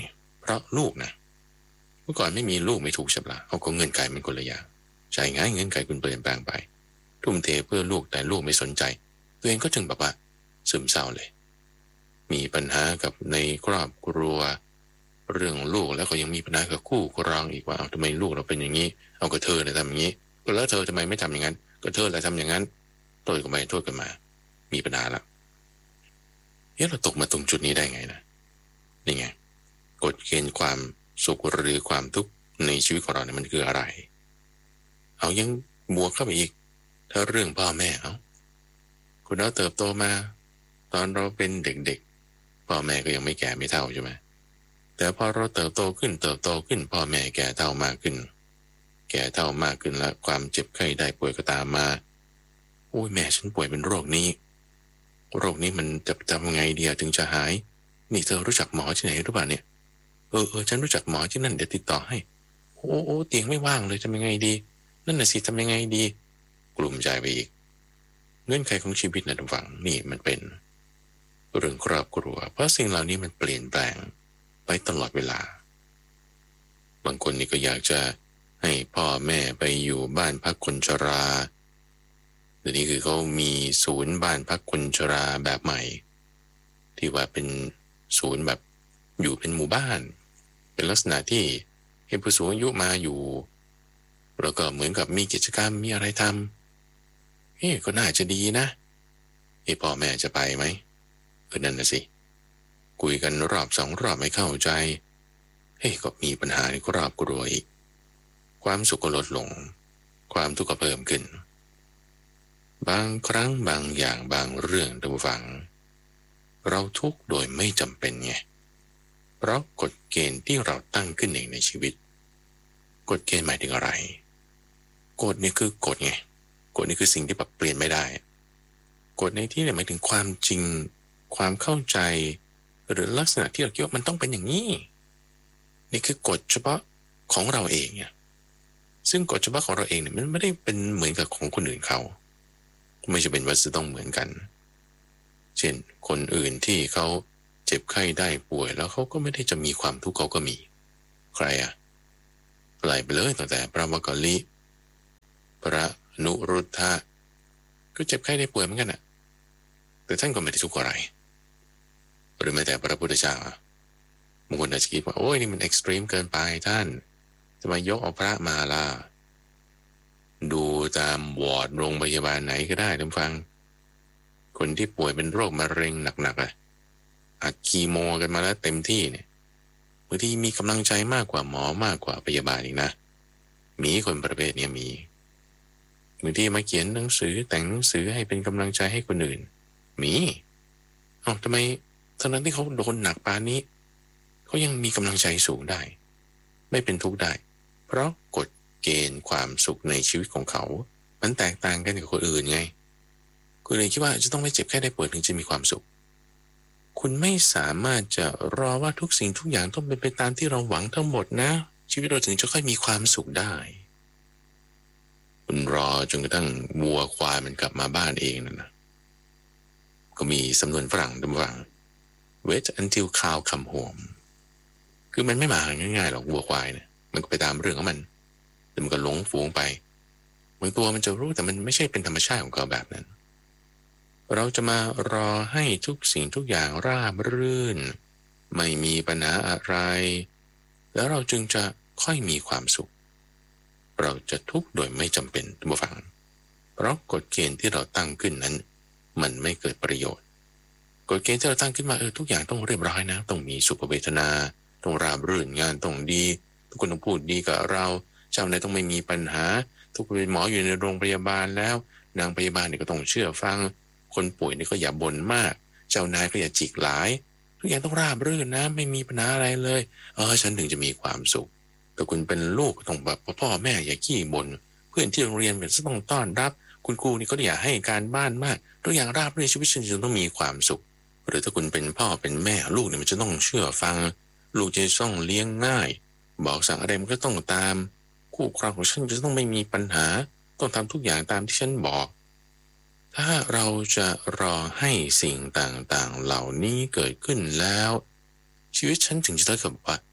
เพราะลูกนะเมื่อก่อนไม่มีลูกไม่ถูกใช่ปะเอาก็เงื่อนไขมันคนละอย่างใช่ไงเงื่อนไขคุณเปลี่ยนแปลงไปทุ่มเทเพื่อลูกแต่ลูกไม่สนใจตัวเองก็จึงแบบว่าซึมเศร้าเลยมีปัญหากับในครอบครัวเรื่องลูกแล้วก็ยังมีปัญหากับคู่ครองอีกว่าเอาทำไมลูกเราเป็นอย่างนี้เอาก็เธอเนี่ยทำอย่างนี้ก็แล้วเธอทำไมไม่ทำอย่างนั้นก็เธอแหละทำอย่างนั้นโทษกันไปโทษกันมามีปัญหาละเฮ้ยเราตกมาตรงจุดนี้ได้ไงนะนี่ไงกฎเกณฑ์ความสุขหรือความทุกข์ในชีวิตของเราเนี่ยมันคืออะไรเอายังบวกเข้าไปอีกถ้าเรื่องพ่อแม่เอาคุณเราเติบโตมาตอนเราเป็นเด็กๆพ่อแม่ก็ยังไม่แก่ไม่เฒ่าใช่ไหมแต่พอเราเติบโตขึ้นเติบโตขึ้นพ่อแม่แก่เฒ่ามากขึ้นแก่เฒ่ามากขึ้นแล้วความเจ็บไข้ได้ป่วยก็ตามมาโอ้ยแม่ฉันป่วยเป็นโรคนี้โรคนี้มันจะทำไงดีถึงจะหายนี่เธอรู้จักหมอที่ไหนหรือเปล่าเนี่ยเออเออฉันรู้จักหมอที่นั่นเดี๋ยวติดต่อให้โอ้โอ้เตียงไม่ว่างเลยทำยังไงดีนั่นน่ะสิทำยังไงดีกลุ่มใจไปอีกเงื่อนไขของชีวิตนะทุกฝั่งนี่มันเป็นเรื่องครอบครัวเพราะสิ่งเหล่านี้มันเปลี่ยนแปลงไปตลอดเวลาบางคนนี่ก็อยากจะให้พ่อแม่ไปอยู่บ้านพักคนชราเดี๋ยวนี้คือเขามีศูนย์บ้านพักคนชราแบบใหม่ที่ว่าเป็นศูนย์แบบอยู่เป็นหมู่บ้านเป็นลักษณะที่ให้ผู้สูงอายุมาอยู่แล้วก็เหมือนกับมีกิจกรรมมีอะไรทำเฮ้ก็น่าจะดีนะไอ้พ่อแม่จะไปไหมเออนั่นนะสิคุยกันรอบสองรอบไม่เข้าใจเฮ้ก็มีปัญหาในครอบครัวอีกความสุขก็ลดลงความทุกข์ก็เพิ่มขึ้นบางครั้งบางอย่างบางเรื่องท่านผู้ฟังเราทุกข์โดยไม่จำเป็นไงเพราะกฎเกณฑ์ที่เราตั้งขึ้นเองในชีวิตกฎเกณฑ์หมายถึงอะไรกฎนี่คือกฎไงกฎนี่คือสิ่งที่แบบเปลี่ยนไม่ได้กฎในที่นี้หมายถึงความจริงความเข้าใจหรือลักษณะที่เราคิดว่ามันต้องเป็นอย่างนี้นี่คือกฎเฉพาะของเราเองเนี่ยซึ่งกฎเฉพาะของเราเองเนี่ยมันไม่ได้เป็นเหมือนกับของคนอื่นเขาไม่จะเป็นว่าจะต้องเหมือนกันเช่นคนอื่นที่เขาเจ็บไข้ได้ป่วยแล้วเขาก็ไม่ได้จะมีความทุกข์เขาก็มีใครอะไล่ไปเลยตั้งแต่พระมักกะลีพระนุรุทธะก็เจ็บไข้ได้ป่วยเหมือนกันอะแต่ท่านก็ไม่ได้ทุกข์อะไรหรือแม้แต่พระพุทธเจ้าบางคนอาจจะคิดว่าโอ้ยนี่มันเอ็กซ์ตรีมเกินไปท่านจะมายกเอาพระมาล่ะดูตามวอร์ดโรงพยาบาลไหนก็ได้ท่านฟังคนที่ป่วยเป็นโรคมะเร็งหนักๆอ่ะอัดคีโมกันมาแล้วเต็มที่เนี่ยบางทีมีกำลังใจมากกว่าหมอมากกว่าพยาบาลอีกนะมีคนประเภทนี้มีบางทีมาเขียนหนังสือแต่งหนังสือให้เป็นกำลังใจให้คนอื่นมีเอ้าทำไมทั้งนั้นที่เขาโดนหนักปานนี้เขายังมีกำลังใจสูงได้ไม่เป็นทุกข์ได้เพราะกฎเกณฑ์ความสุขในชีวิตของเขามันแตกต่างกันกับคนอื่นไงคุณเลยคิดว่าจะต้องไม่เจ็บแค่ได้ป่วยถึงจะมีความสุขคุณไม่สามารถจะรอว่าทุกสิ่งทุกอย่างต้องเป็นไปตามที่เราหวังทั้งหมดนะชีวิตเราถึงจะค่อยมีความสุขได้คุณรอจนกระทั่งวัวควายมันกลับมาบ้านเองนั่นนะก็มีสำนวนฝรั่งดำวัง wait until cow come home คือมันไม่มาง่ายๆหรอกวัวควายเนี่ยมันก็ไปตามเรื่องของมันแต่มันก็หลงฝูงไปบางตัวมันจะรู้แต่มันไม่ใช่เป็นธรรมชาติของเขาแบบนั้นเราจะมารอให้ทุกสิ่งทุกอย่างราบรื่นไม่มีปัญหาอะไรแล้วเราจึงจะค่อยมีความสุขเราจะทุกข์โดยไม่จำเป็นท่านผู้ฟังเพราะกฎเกณฑ์ที่เราตั้งขึ้นนั้นมันไม่เกิดประโยชน์กฎเกณฑ์ที่เราตั้งขึ้นมาเออทุกอย่างต้องเรียบร้อยนะต้องมีสุขเวทนาต้องราบรื่นงานต้องดีทุกคนต้องพูดดีกับเราเจ้านายต้องไม่มีปัญหาทุกคนเป็นหมออยู่ในโรงพยาบาลแล้วนางพยาบาลเนี่ยก็ต้องเชื่อฟังคนป่วยนี่ก็อย่าบ่นมากเจ้านายก็อย่าจิกหลายทุกอย่างต้องราบรื่นนะไม่มีปัญหาอะไรเลยเออฉันถึงจะมีความสุขแต่คุณเป็นลูกต้องแบบพ่อแม่อย่าขี้บ่นเพื่อนที่โรงเรียนเป็นต้องต้อนรับคุณครูนี่ก็อย่าให้การบ้านมากทุกอย่างราบรื่นชีวิตฉันจะต้องมีความสุขหรือถ้าคุณเป็นพ่อเป็นแม่ลูกเนี่ยมันจะต้องเชื่อฟังลูกจะต้องเลี้ยงง่ายบอกสั่งอะไรมันก็ต้องตามคู่ครองของฉันจะต้องไม่มีปัญหาต้องทำทุกอย่างตามที่ฉันบอกถ้าเราจะรอให้สิ่งต่างๆเหล่านี้เกิดขึ้นแล้วชีวิตฉันถึงจะได้กับว่า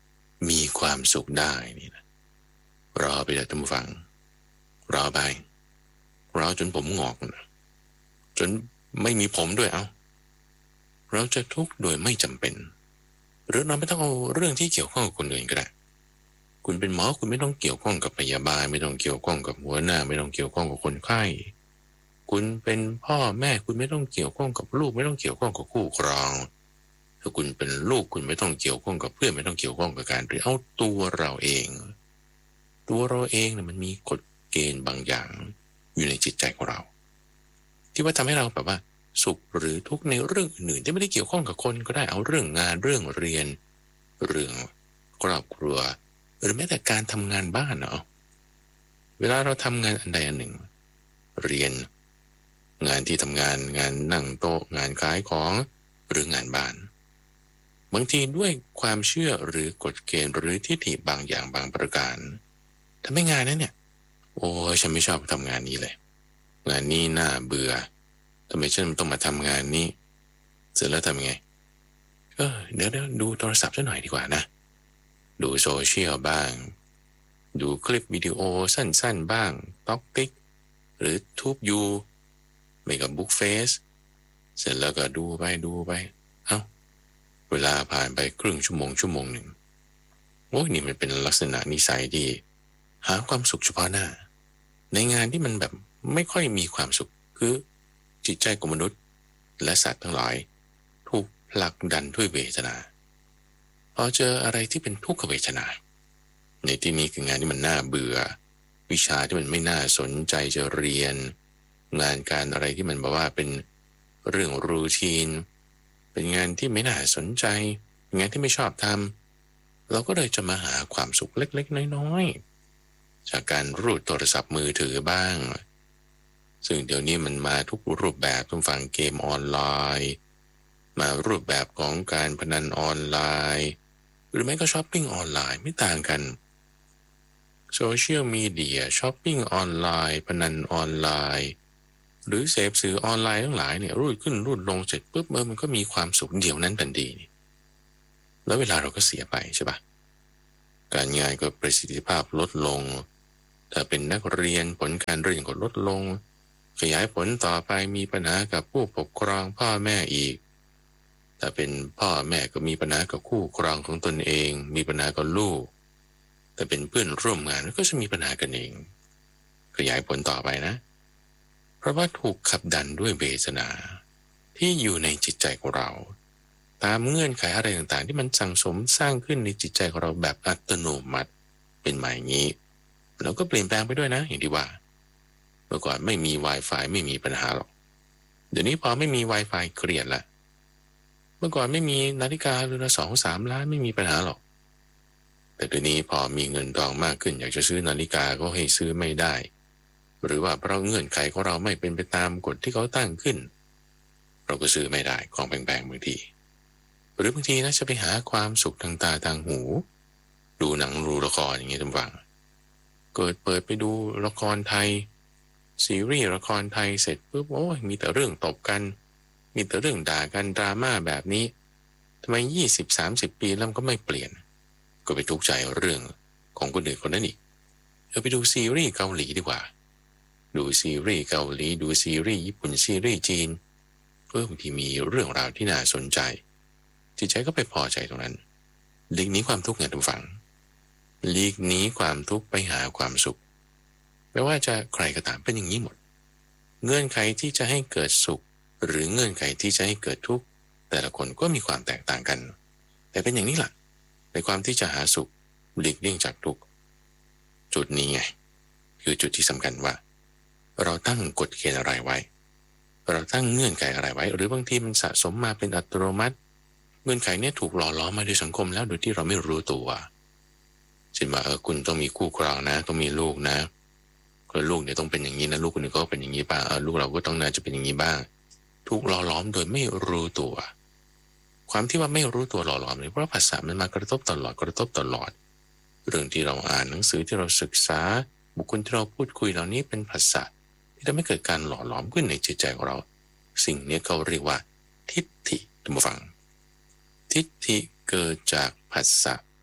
มีความสุขได้นี่นะรอไปเถอะท่านผู้ฟังรอไปรอจนผมงอกนะจนไม่มีผมด้วยเอาเราจะทุกข์โดยไม่จำเป็นหรือเราไม่ต้องเอาเรื่องที่เกี่ยวข้องกับคนอื่นก็ได้คุณเป็นหมอคุณไม่ต้องเกี่ยวข้องกับพยาบาลไม่ต้องเกี่ยวข้องกับหัวหน้าไม่ต้องเกี่ยวข้องกับคนไข้คุณเป็นพ่อแม่คุณไม่ต้องเกี่ยวข้องกับลูกไม่ต้องเกี่ยวข้องกับคู่ครองถ้าคุณเป็นลูกคุณไม่ต้องเกี่ยวข้องกับเพื่อนไม่ต้องเกี่ยวข้องกับการเรียนเอาตัวเราเองตัวเราเองเนี่ยมันมีกฎเกณฑ์บางอย่างอยู่ในจิตใจของเราที่ว่าทำให้เราแบบว่าสุขหรือทุกข์ในเรื่องอื่นที่ไม่ได้เกี่ยวข้องกับคนก็ได้เอาเรื่องงานเรื่องเรียนเรื่องครอบครัวหรือแม้แต่การทำงานบ้านเนาะเวลาเราทำงานอันใดอันหนึ่งเรียนงานที่ทำงานงานนั่งโต๊ะงานขายของหรืองานบ้านบางทีด้วยความเชื่อหรือกฎเกณฑ์หรือทิฏฐิบางอย่างบางประการทำให้งานนั้นเนี่ยโอ้ฉันไม่ชอบทำงานนี้เลยงานนี้น่าเบื่อทำไมฉันต้องมาทำงานนี้เสร็จแล้วทำยังไงก็เดี๋ยวเดี๋ยวดูโทรศัพท์ซะหน่อยดีกว่านะดูโซเชียลบ้างดูคลิปวิดีโอสั้นๆบ้างต็อกติ๊กหรือทูบยูไม่กับบุ๊กเฟสเสร็จแล้วก็ดูไปดูไปเอ้าเวลาผ่านไปครึ่งชั่วโมงชั่วโมงหนึ่งโอ้ยนี่มันเป็นลักษณะนิสัยที่หาความสุขเฉพาะหน้าในงานที่มันแบบไม่ค่อยมีความสุขคือจิตใจของมนุษย์และสัตว์ทั้งหลายถูกผลักดันด้วยเวทนาพอเจออะไรที่เป็นทุกขเวทนาในที่นี้คืองานที่มันน่าเบื่อวิชาที่มันไม่น่าสนใจจะเรียนงานการอะไรที่มันแบบว่าเป็นเรื่องรูทีนเป็นงานที่ไม่น่าสนใจงานที่ไม่ชอบทำเราก็เลยจะมาหาความสุขเล็กๆน้อยๆจากการรูดโทรศัพท์มือถือบ้างซึ่งเดี๋ยวนี้มันมาทุกรูปแบบทุกฝั่งเกมออนไลน์มารูปแบบของการพนันออนไลน์หรือไม่ก็ช้อปปิ้งออนไลน์ไม่ต่างกันโซเชียลมีเดียช้อปปิ้งออนไลน์พนันออนไลน์หรือเสพสื่อออนไลน์ทั้งหลายเนี่ยรูดขึ้นรูดลงเสร็จปุ๊บเออมันก็มีความสุขเดียวนั้นทันทีแล้วเวลาเราก็เสียไปใช่ปะการงานก็ประสิทธิภาพลดลงถ้าเป็นนักเรียนผลการเรียนก็ลดลงขยายผลต่อไปมีปัญหากับผู้ปกครองพ่อแม่อีกถ้าเป็นพ่อแม่ก็มีปัญหากับคู่ครองของตนเองมีปัญหากับลูกแต่เป็นเพื่อนร่วมงานก็จะมีปัญหากันเองขยายผลต่อไปนะเพราะว่าถูกขับดันด้วยเวทนาที่อยู่ในจิตใจของเราตามเงื่อนไขอะไรต่างๆที่มันสั่งสมสร้างขึ้นในจิตใจของเราแบบอัตโนมัติเป็นมาอย่างนี้เราก็เปลี่ยนแปลงไปด้วยนะอย่างที่ว่าเมื่อก่อนไม่มี Wi-Fi ไม่มีปัญหาหรอกเดี๋ยวนี้พอไม่มี Wi-Fi เกลียดละเมื่อก่อนไม่มีนาฬิกาเรือนละสองสามล้านไม่มีปัญหาหรอกแต่เดี๋ยวนี้พอมีเงินทองมากขึ้นอยากจะซื้อนาฬิกาก็ให้ซื้อไม่ได้หรือว่าเพราะเงื่อนไขของเราไม่เป็นไปตามกฎที่เขาตั้งขึ้นเราก็ซื้อไม่ได้ของแพงๆบางทีหรือบางทีนะจะไปหาความสุขทางตาทางหูดูหนังดูละครอย่างเงี้ยท่านฟังเกิดเปิดไปดูละครไทยซีรีส์ละครไทยเสร็จปุ๊บโอ้ยมีแต่เรื่องตบกันมีแต่เรื่องด่ากันดราม่าแบบนี้ทำไมยี่สิบสามสิบปีแล้วก็ไม่เปลี่ยนก็ไปทุกข์ใจเรื่องของคนอื่นคนนั้นอีกเราไปดูซีรีส์เกาหลีดีกว่าดูซีรีส์เกาหลีดูซีรีส์ญี่ปุ่นซีรีส์จีนเพื่อบางทีมีเรื่องราวที่น่าสนใจจิตใจก็ไปพอใจตรงนั้นหลีกหนีความทุกข์ไงทุกฝังหลีกหนีความทุกข์ไปหาความสุขไม่ว่าจะใครก็ตามเป็นอย่างนี้หมดเงื่อนไขที่จะให้เกิดสุขหรือเงื่อนไขที่จะให้เกิดทุกข์แต่ละคนก็มีความแตกต่างกันแต่เป็นอย่างนี้แหละในความที่จะหาสุขหลีกเลี่ยงจากทุกข์จุดนี้ไงคือจุดที่สำคัญว่าเราตั้งกฎเกณฑ์อะไรไว้เราตั้งเงื่อนไขอะไรไว้หรือบางทีมันสะสมมาเป็นอัตโนมัติเงื่อนไขนี้ถูกหล่อล้อมมาด้วยสังคมแล้วโดยที่เราไม่รู้ตัวเช่นว่าเออคุณต้องมีคู่ครองนะต้องมีลูกนะแล้วลูกเนี่ยต้องเป็นอย่างนี้นะลูกคนนี้ก็เป็นอย่างนี้บ้างเออลูกเราก็ต้องน่าจะเป็นอย่างนี้บ้างถูกหล่อล้อมโดยไม่รู้ตัวความที่ว่าไม่รู้ตัวหล่อล้อมเนี่ยเพราะภาษามันมากระทบตลอดกระทบตลอดเรื่องที่เราอ่านหนังสือที่เราศึกษาบุคคลที่เราพูดคุยเหล่านี้เป็นภาษาที่ทำให้เกิดการหล่อหลอมขึ้นในจิตใจของเราสิ่งนี้เขาเรียกว่าทิฏฐิท่านผู้ฟังทิฏฐิเกิดจากภาษา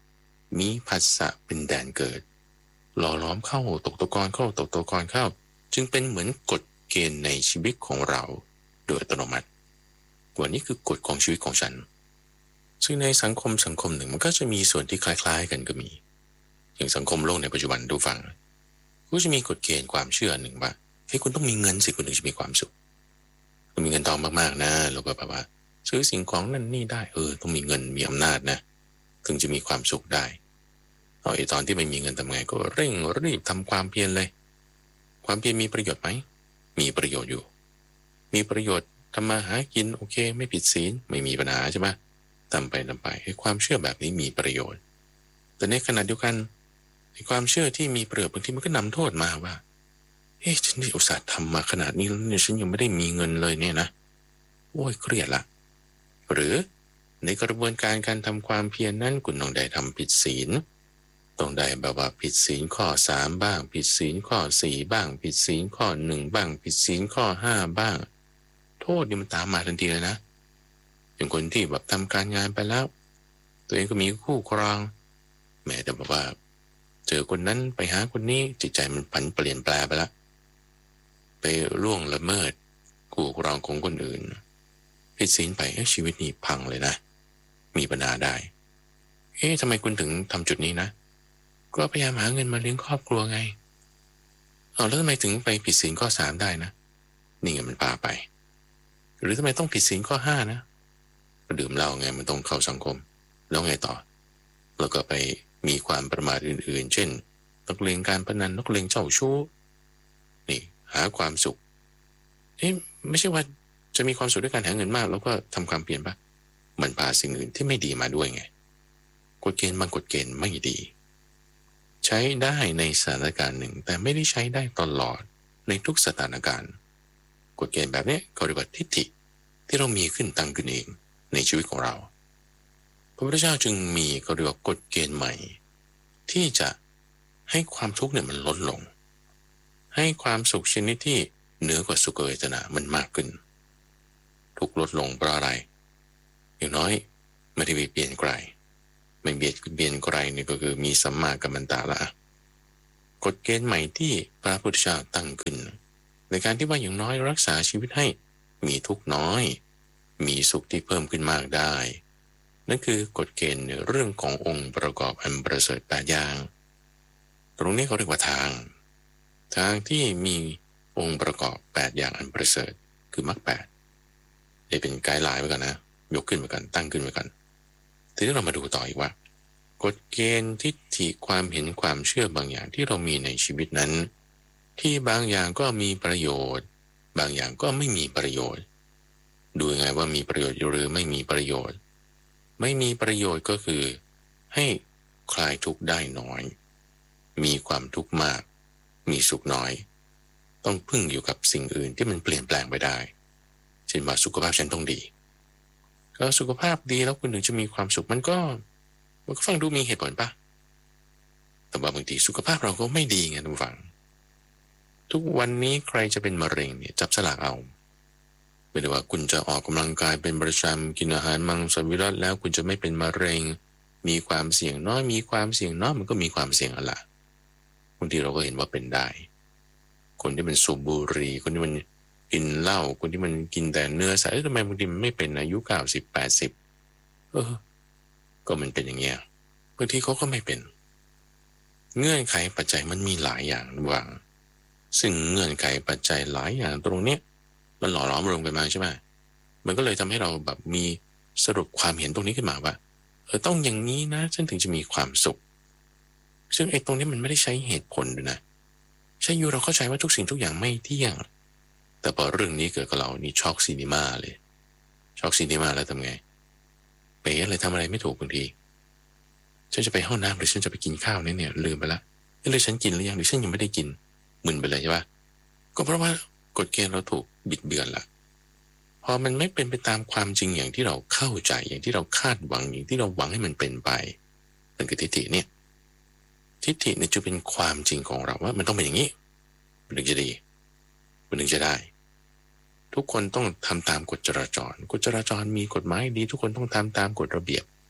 มีผัสสะเป็นแดนเกิดหล่อล้อมเข้าตกตะกอนเข้าตกตะกอนเข้าจึงเป็นเหมือนกฎเกณฑ์ในชีวิตของเราโดยอัตโนมัติวันนี้คือกฎของชีวิตของฉันซึ่งในสังคมสังคมหนึ่งมันก็จะมีส่วนที่คล้ายๆกันก็มีอย่างสังคมโลกในปัจจุบันดูฟังก็จะมีกฎเกณฑ์ความเชื่อหนึ่งว่าเฮ้ยคุณต้องมีเงินสิคุณถึงจะมีความสุขคุณมีเงินทองมากๆนะแล้วก็แบบว่าซื้อสิ่งของนั่นนี่ได้เออต้องมีเงินมีอำนาจนะถึงจะมีความสุขได้เอาไอ้ตอนที่ไม่มีเงินทำไงก็เร่งรีบทำความเพียรเลยความเพียรมีประโยชน์ไหมมีประโยชน์อยู่มีประโยชน์ทำมาหากินโอเคไม่ผิดศีลไม่มีปัญหาใช่ไหมทำไปทำไปให้ความเชื่อแบบนี้มีประโยชน์แต่ในขณะเดียวกันความเชื่อที่มีประโยชน์บางทีมันก็นำโทษมาว่าเฮ้ยฉันอุตส่าห์ทำมาขนาดนี้แล้วเนี่ยฉันยังไม่ได้มีเงินเลยเนี่ยนะโอ้ยเครียดละหรือในกระบวนการการทำความเพียรนั้นคุณต้องได้ทำผิดศีลต้องได้แบบว่าผิดศีลข้อสามบ้างผิดศีลข้อสี่บ้างผิดศีลข้อหนึ่งบ้างผิดศีลข้อห้าบ้างโทษนี่มันตามมาทันทีเลยนะอย่างคนที่แบบทำการงานไปแล้วตัวเองก็มีคู่ครองแม้แต่แบบว่าเจอคนนั้นไปหาคนนี้จิตใจมันผันเปลี่ยนแปลไปแล้วไปล่วงละเมิดคู่ครองของคนอื่นผิดศีลไปชีวิตนี้พังเลยนะมีปัญหาได้เอ๊ะทำไมคุณถึงทำจุดนี้นะก็พยายามหาเงินมาเลี้ยงครอบครัวไงเอาแล้วทำไมถึงไปผิดศีลข้อสามได้นะนี่ไงมันพาไปหรือทำไมต้องผิดศีลข้อห้านะดื่มเหล้าไงมันต้องเข้าสังคมแล้วไงต่อแล้วก็ไปมีความประมาทอื่นๆเช่นนักเลงการพนันนักเลงเจ้าชู้นี่หาความสุขเอ๊ะไม่ใช่ว่าจะมีความสุขด้วยการหาเงินมากแล้วก็ทำความเปลี่ยนปะมันพาสิ่งอื่นที่ไม่ดีมาด้วยไงกฎเกณฑ์บางกฎเกณฑ์ไม่ดีใช้ได้ในสถานการณ์หนึ่งแต่ไม่ได้ใช้ได้ตลอดในทุกสถานการณ์กฎเกณฑ์แบบนี้เขาเรียกว่าทิฏฐิที่เรามีขึ้นตั้งขึ้นเองในชีวิตของเราพระพุทธเจ้าจึงมีเขาเรียกว่ากฎเกณฑ์ใหม่ที่จะให้ความทุกข์เนี่ยมันลดลงให้ความสุขชนิดที่เหนือกว่าสุขเวทนามันมากขึ้นทุกข์ลดลงเพราะอะไรอย่างน้อยไม่ได้เปลี่ยนไกลไม่เบียดเบียนไกลนี่ก็คือมีสัมมากัมมันตะละกฎเกณฑ์ใหม่ที่พระพุทธเจ้าตั้งขึ้นในการที่ว่าอย่างน้อยรักษาชีวิตให้มีทุกข์น้อยมีสุขที่เพิ่มขึ้นมากได้นั่นคือกฎเกณฑ์ในเรื่องขององค์ประกอบอันประเสริฐแปดอย่างตรงนี้เขาเรียกว่าทางทางที่มีองค์ประกอบแปดอย่างอันประเสริฐคือมรรคแปดได้เป็นไกด์ไลน์ไว้กันนะยกขึ้นไว้กันตั้งขึ้นไว้กันทีนี้เรามาดูต่ออีกว่ากฎเกณฑ์ทิฏฐิความเห็นความเชื่อบางอย่างที่เรามีในชีวิตนั้นที่บางอย่างก็มีประโยชน์บางอย่างก็ไม่มีประโยชน์ดูยังไงว่ามีประโยชน์หรือไม่มีประโยชน์ไม่มีประโยชน์ก็คือให้คลายทุกข์ได้น้อยมีความทุกข์มากมีสุขน้อยต้องพึ่งอยู่กับสิ่งอื่นที่มันเปลี่ยนแปลงไปได้เช่นว่าสุขภาพฉันต้องดีก็สุขภาพดีแล้วคุณถึงจะมีความสุขมันก็มันก็ฟังดูมีเหตุผลปะแต่ว่าบางทีสุขภาพเราก็ไม่ดีไงทุกฝังทุกวันนี้ใครจะเป็นมะเร็งเนี่ยจับสลากเอาไม่ได้ว่าคุณจะออกกำลังกายเป็นประจำกินอาหารมังสวิรัติแล้วคุณจะไม่เป็นมะเร็งมีความเสี่ยงน้อยมีความเสี่ยงน้อยมันก็มีความเสี่ยงอะไรบางทีเราก็เห็นว่าเป็นได้คนที่มันสูบบุหรี่คนที่มันกินเหล้าคนที่มันกินแต่เนื้อสัตว์ทำไมบางทีมันไม่เป็นอายุเก้าสิบแปดสิบเออก็มันเป็นอย่างเงี้ยบางทีเขาก็ไม่เป็นเงื่อนไขปัจจัยมันมีหลายอย่างวางซึ่งเงื่อนไขปัจจัยหลายอย่างตรงเนี้ยมันหล่อหลอมรวมกันมาใช่ไหมมันก็เลยทำให้เราแบบมีสรุปความเห็นตรงนี้ขึ้นมาว่าเออต้องอย่างนี้นะฉันถึงจะมีความสุขซึ่งไอ้ตรงนี้มันไม่ได้ใช้เหตุผลด้วยนะใช่อยู่เราเข้าใจว่าทุกสิ่งทุกอย่างไม่เที่ยงแต่พอเรื่องนี้เกิดกับเรานี่ช็อกซีนีมาเลยช็อกซีนีมาแล้วทำไงไปอะไรทำอะไรไม่ถูกบางทีฉันจะไปห้องน้ำหรือฉันจะไปกินข้าวเนี่ยเนี่ยลืมไปละหรือฉันกินหรือยังหรือฉันยังไม่ได้กินมึนไปเลยใช่ปะก็เพราะว่ากฎเกณฑ์เราถูกบิดเบือนละพอมันไม่เป็นไปตามความจริงอย่างที่เราเข้าใจอย่างที่เราคาดหวังอย่างที่เราหวังให้มันเป็นไปนั่นคือทิฏฐิเนี่ยทิฏฐิเนี่ยจะเป็นความจริงของเราว่ามันต้องเป็นอย่างนี้มันถึงจะดีมันถึงจะได้ทุกคนต้องทำตามกฎจราจรกฎจราจรมีกฎหมายดีทุกคนต้องทำตามกฎระเบียบ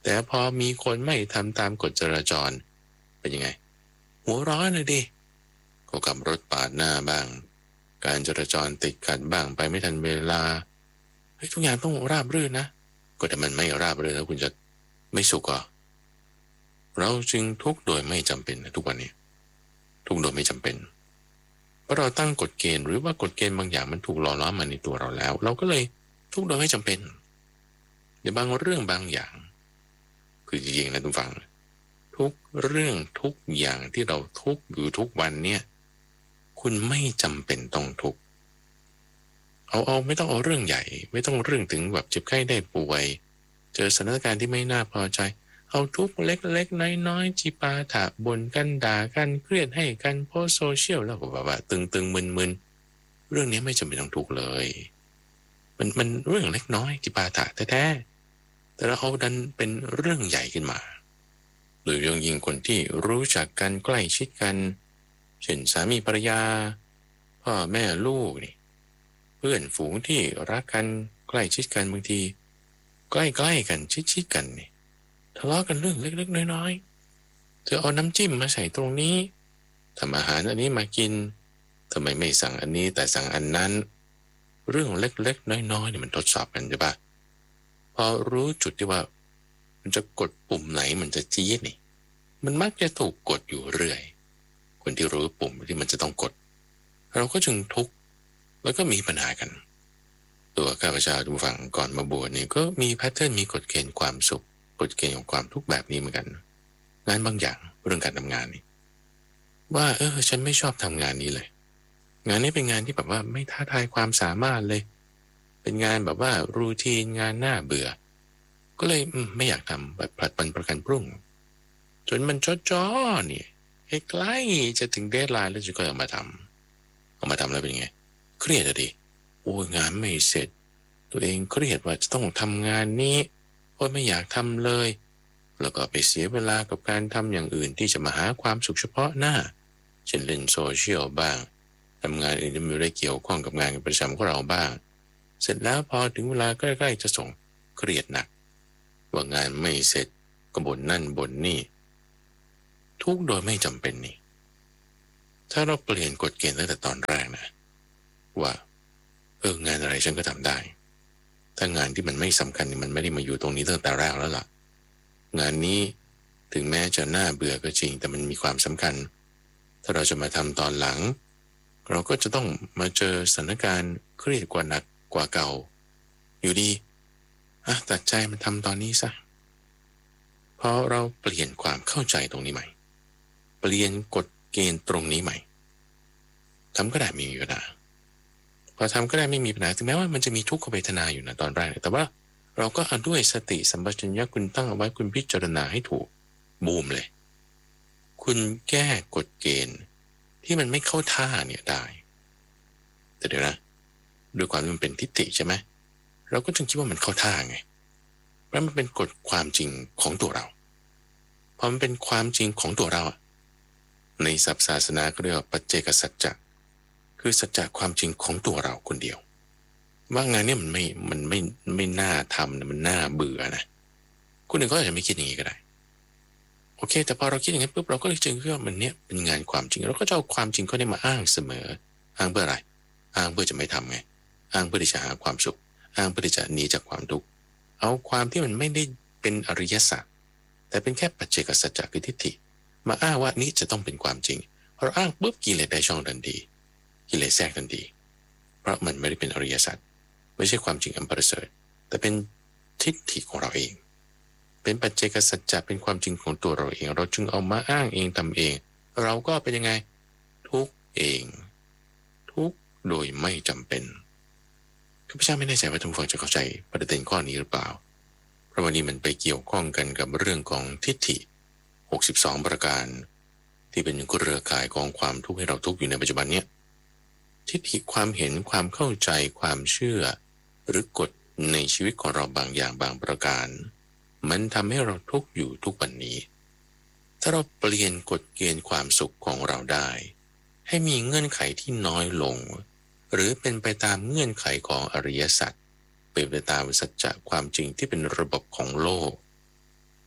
แต่พอมีคนไม่ทำตามกฎจราจรเป็นยังไงหัวร้อนเลยดิก็ขับรถปาดหน้าบ้างการจราจรติดขัดบ้างไปไม่ทันเวลาเฮ้ยทุกอย่างต้องราบรื่นนะก็แต่มันไม่ราบรื่นแล้วคุณจะไม่สุขอ่ะเราจึงทุกข์โดยไม่จำเป็นนะทุกวันนี้ทุกข์โดยไม่จำเป็นเพราะเราตั้งกฎเกณฑ์หรือว่ากฎเกณฑ์บางอย่างมันถูกหล่อล้อมมาในตัวเราแล้วเราก็เลยทุกข์โดยไม่จำเป็นในบางเรื่องบางอย่างคือจริงๆนะทุกฝังทุกเรื่องทุกอย่างที่เราทุกข์อยู่ทุกวันเนี่ยคุณไม่จำเป็นต้องทุกข์เอาเอาไม่ต้องเอาเรื่องใหญ่ไม่ต้องเรื่องถึงแบบเจ็บไข้ได้ป่วยเจอสถานการณ์ที่ไม่น่าพอใจเอาทุกเล็กๆน้อยๆจิปาถะบ่นกันด่ากันเครียดให้กันโพสโซเชียลแล้วก็แบบว่าตึงๆมึนๆเรื่องนี้ไม่จำเป็นต้องทุกข์เลยมันมันเรื่องเล็กน้อยจิปาถะแท้ๆแต่เราเอาดันเป็นเรื่องใหญ่ขึ้นมาโดยเฉพาะยิ่งคนที่รู้จักกันใกล้ชิดกันเช่นสามีภรรยาพ่อแม่ลูกนี่เพื่อนฝูงที่รักกันใกล้ชิดกันบางทีใกล้ๆกันชิดๆกันนี่ทะเลาะกันเรื่องเล็กๆน้อยๆเธอเอาน้ำจิ้มมาใส่ตรงนี้ทำอาหารอันนี้มากินทำไมไม่สั่งอันนี้แต่สั่งอันนั้นเรื่องเล็กๆน้อยๆเนี่ยมันทดสอบกันใช่ปะพอรู้จุดที่ว่ามันจะกดปุ่มไหนมันจะจี๊ดนี่มันมักจะถูกกดอยู่เรื่อยคนที่รู้ปุ่มที่มันจะต้องกดเราก็จึงทุกข์แล้วก็มีปัญหากันตัวข้าพเจ้าทุกฝั่งก่อนมาบวชนี่ก็มีแพทเทิร์นมีกฎเกณฑ์ความสุขกฎเกณฑ์ของความทุกข์แบบนี้เหมือนกันงานบางอย่างเรื่องการทำงานนี่ว่าเออฉันไม่ชอบทำงานนี้เลยงานนี้เป็นงานที่แบบว่าไม่ท้าทายความสามารถเลยเป็นงานแบบว่ารูทีนงานน่าเบื่อก็เลยไม่อยากทำแบบผลัดวันประกันพรุ่งจนมันจ้อๆเนี่ยใกล้จะถึงเดดไลน์แล้วจะก็เอามาทำเอามาทำแล้วเป็นไงเครียดอะดิโอ้งานไม่เสร็จตัวเองเครียดว่าจะต้องทำงานนี้โอ้ไม่อยากทำเลยแล้วก็ไปเสียเวลากับการทำอย่างอื่นที่จะมาหาความสุขเฉพาะหน้าเช่นเล่นโซเชียลบ้างทำงานอื่นที่ไม่ได้เกี่ยวข้องกับงานประจำของเราบ้างเสร็จแล้วพอถึงเวลาใกล้ๆจะส่งเครียดหนักว่างานไม่เสร็จก็บ่นนั่นบ่นนี่ทุกโดยไม่จำเป็นนี่ถ้าเราเปลี่ยนกฎเกณฑ์ตั้งแต่ตอนแรกนะว่าเอองานอะไรฉันก็ทำได้ถ้างานที่มันไม่สำคัญมันไม่ได้มาอยู่ตรงนี้ตั้งแต่แรกแล้วล่ะงานนี้ถึงแม้จะน่าเบื่อก็จริงแต่มันมีความสำคัญถ้าเราจะมาทำตอนหลังเราก็จะต้องมาเจอสถานการณ์เครียดกว่าหนักกว่าเก่าอยู่ดีอ่ะตัดใจมันทำตอนนี้ซะเพราะเราเปลี่ยนความเข้าใจตรงนี้ใหม่เปลี่ยนกฎเกณฑ์ตรงนี้ใหม่ทำก็ได้ไม่มีปัญหาพอทำก็ได้ไม่มีปัญหาถึงแม้ว่ามันจะมีทุกขเวทนาอยู่นะตอนแรกแต่ว่าเราก็เอาด้วยสติสัมปชัญญะคุณตั้งเอาไว้คุณพิจารณาให้ถูกบูมเลยคุณแก้กฎเกณฑ์ที่มันไม่เข้าท่าเนี่ยได้แต่เดี๋ยวนะด้วยความที่มันเป็นทิฏฐิใช่ไหมเราก็จึงคิดว่ามันเข้าท่าไงเพราะมันเป็นกฎความจริงของตัวเราพอมันเป็นความจริงของตัวเราในศัพท์ศาสนาก็เรียกว่าปัจเจกสัจจะคือสัจจะความจริงของตัวเราคนเดียวว่างานนี้มันไม่มันไม่ไม่น่าทำนะมันน่าเบื่อนะคนอื่นก็อาจจะไม่คิดอย่างนี้ก็ได้โอเคแต่พอเราคิดอย่างนี้ปุ๊บเราก็เลยจึงคิดว่ามันเนี้ยเป็นงานความจริงเราก็จะเอาความจริงเขาได้มาอ้างเสมออ้างเพื่ออะไรอ้างเพื่อจะไม่ทำไงอ้างเพื่อที่จะหาความสุขอ้างเพื่อที่จะหนีจากความทุกข์เอาความที่มันไม่ได้เป็นอริยสัจแต่เป็นแค่ปัจเจกสัจจะคือทิฏฐิมาอ้างว่านี้จะต้องเป็นความจริงพอเราอ้างปุ๊บกิเลสได้ช่องทันทีกิเลสแทรกทันทีเพราะมันไม่ได้เป็นอริยสัจไม่ใช่ความจริงอันประเสริฐแต่เป็นทิฏฐิของเราเองเป็นปัจเจกสัจจะเป็นความจริงของตัวเราเองเราจึงเอามาอ้างเองทำเองเราก็เป็นยังไงทุกเองทุกโดยไม่จำเป็นข้าพเจ้าไม่แน่ใจว่าท่านผู้ฟังจะเข้าใจประเด็นข้อนี้หรือเปล่าเพราะวันนี้มันไปเกี่ยวข้องกันกับเรื่องของทิฏฐิหกสิบสองประการที่เป็นเครือข่ายของความทุกข์ให้เราทุกข์อยู่ในปัจจุบันเนี้ยทิฏฐิความเห็นความเข้าใจความเชื่อหรือกฎในชีวิตของเราบางอย่างบางประการมันทำให้เราทุกข์อยู่ทุกวันนี้ถ้าเราเปลี่ยนกฎเกณฑ์ความสุขของเราได้ให้มีเงื่อนไขที่น้อยลงหรือเป็นไปตามเงื่อนไขของอริยสัจเป็นไปตามสัจจะความจริงที่เป็นระบบของโลก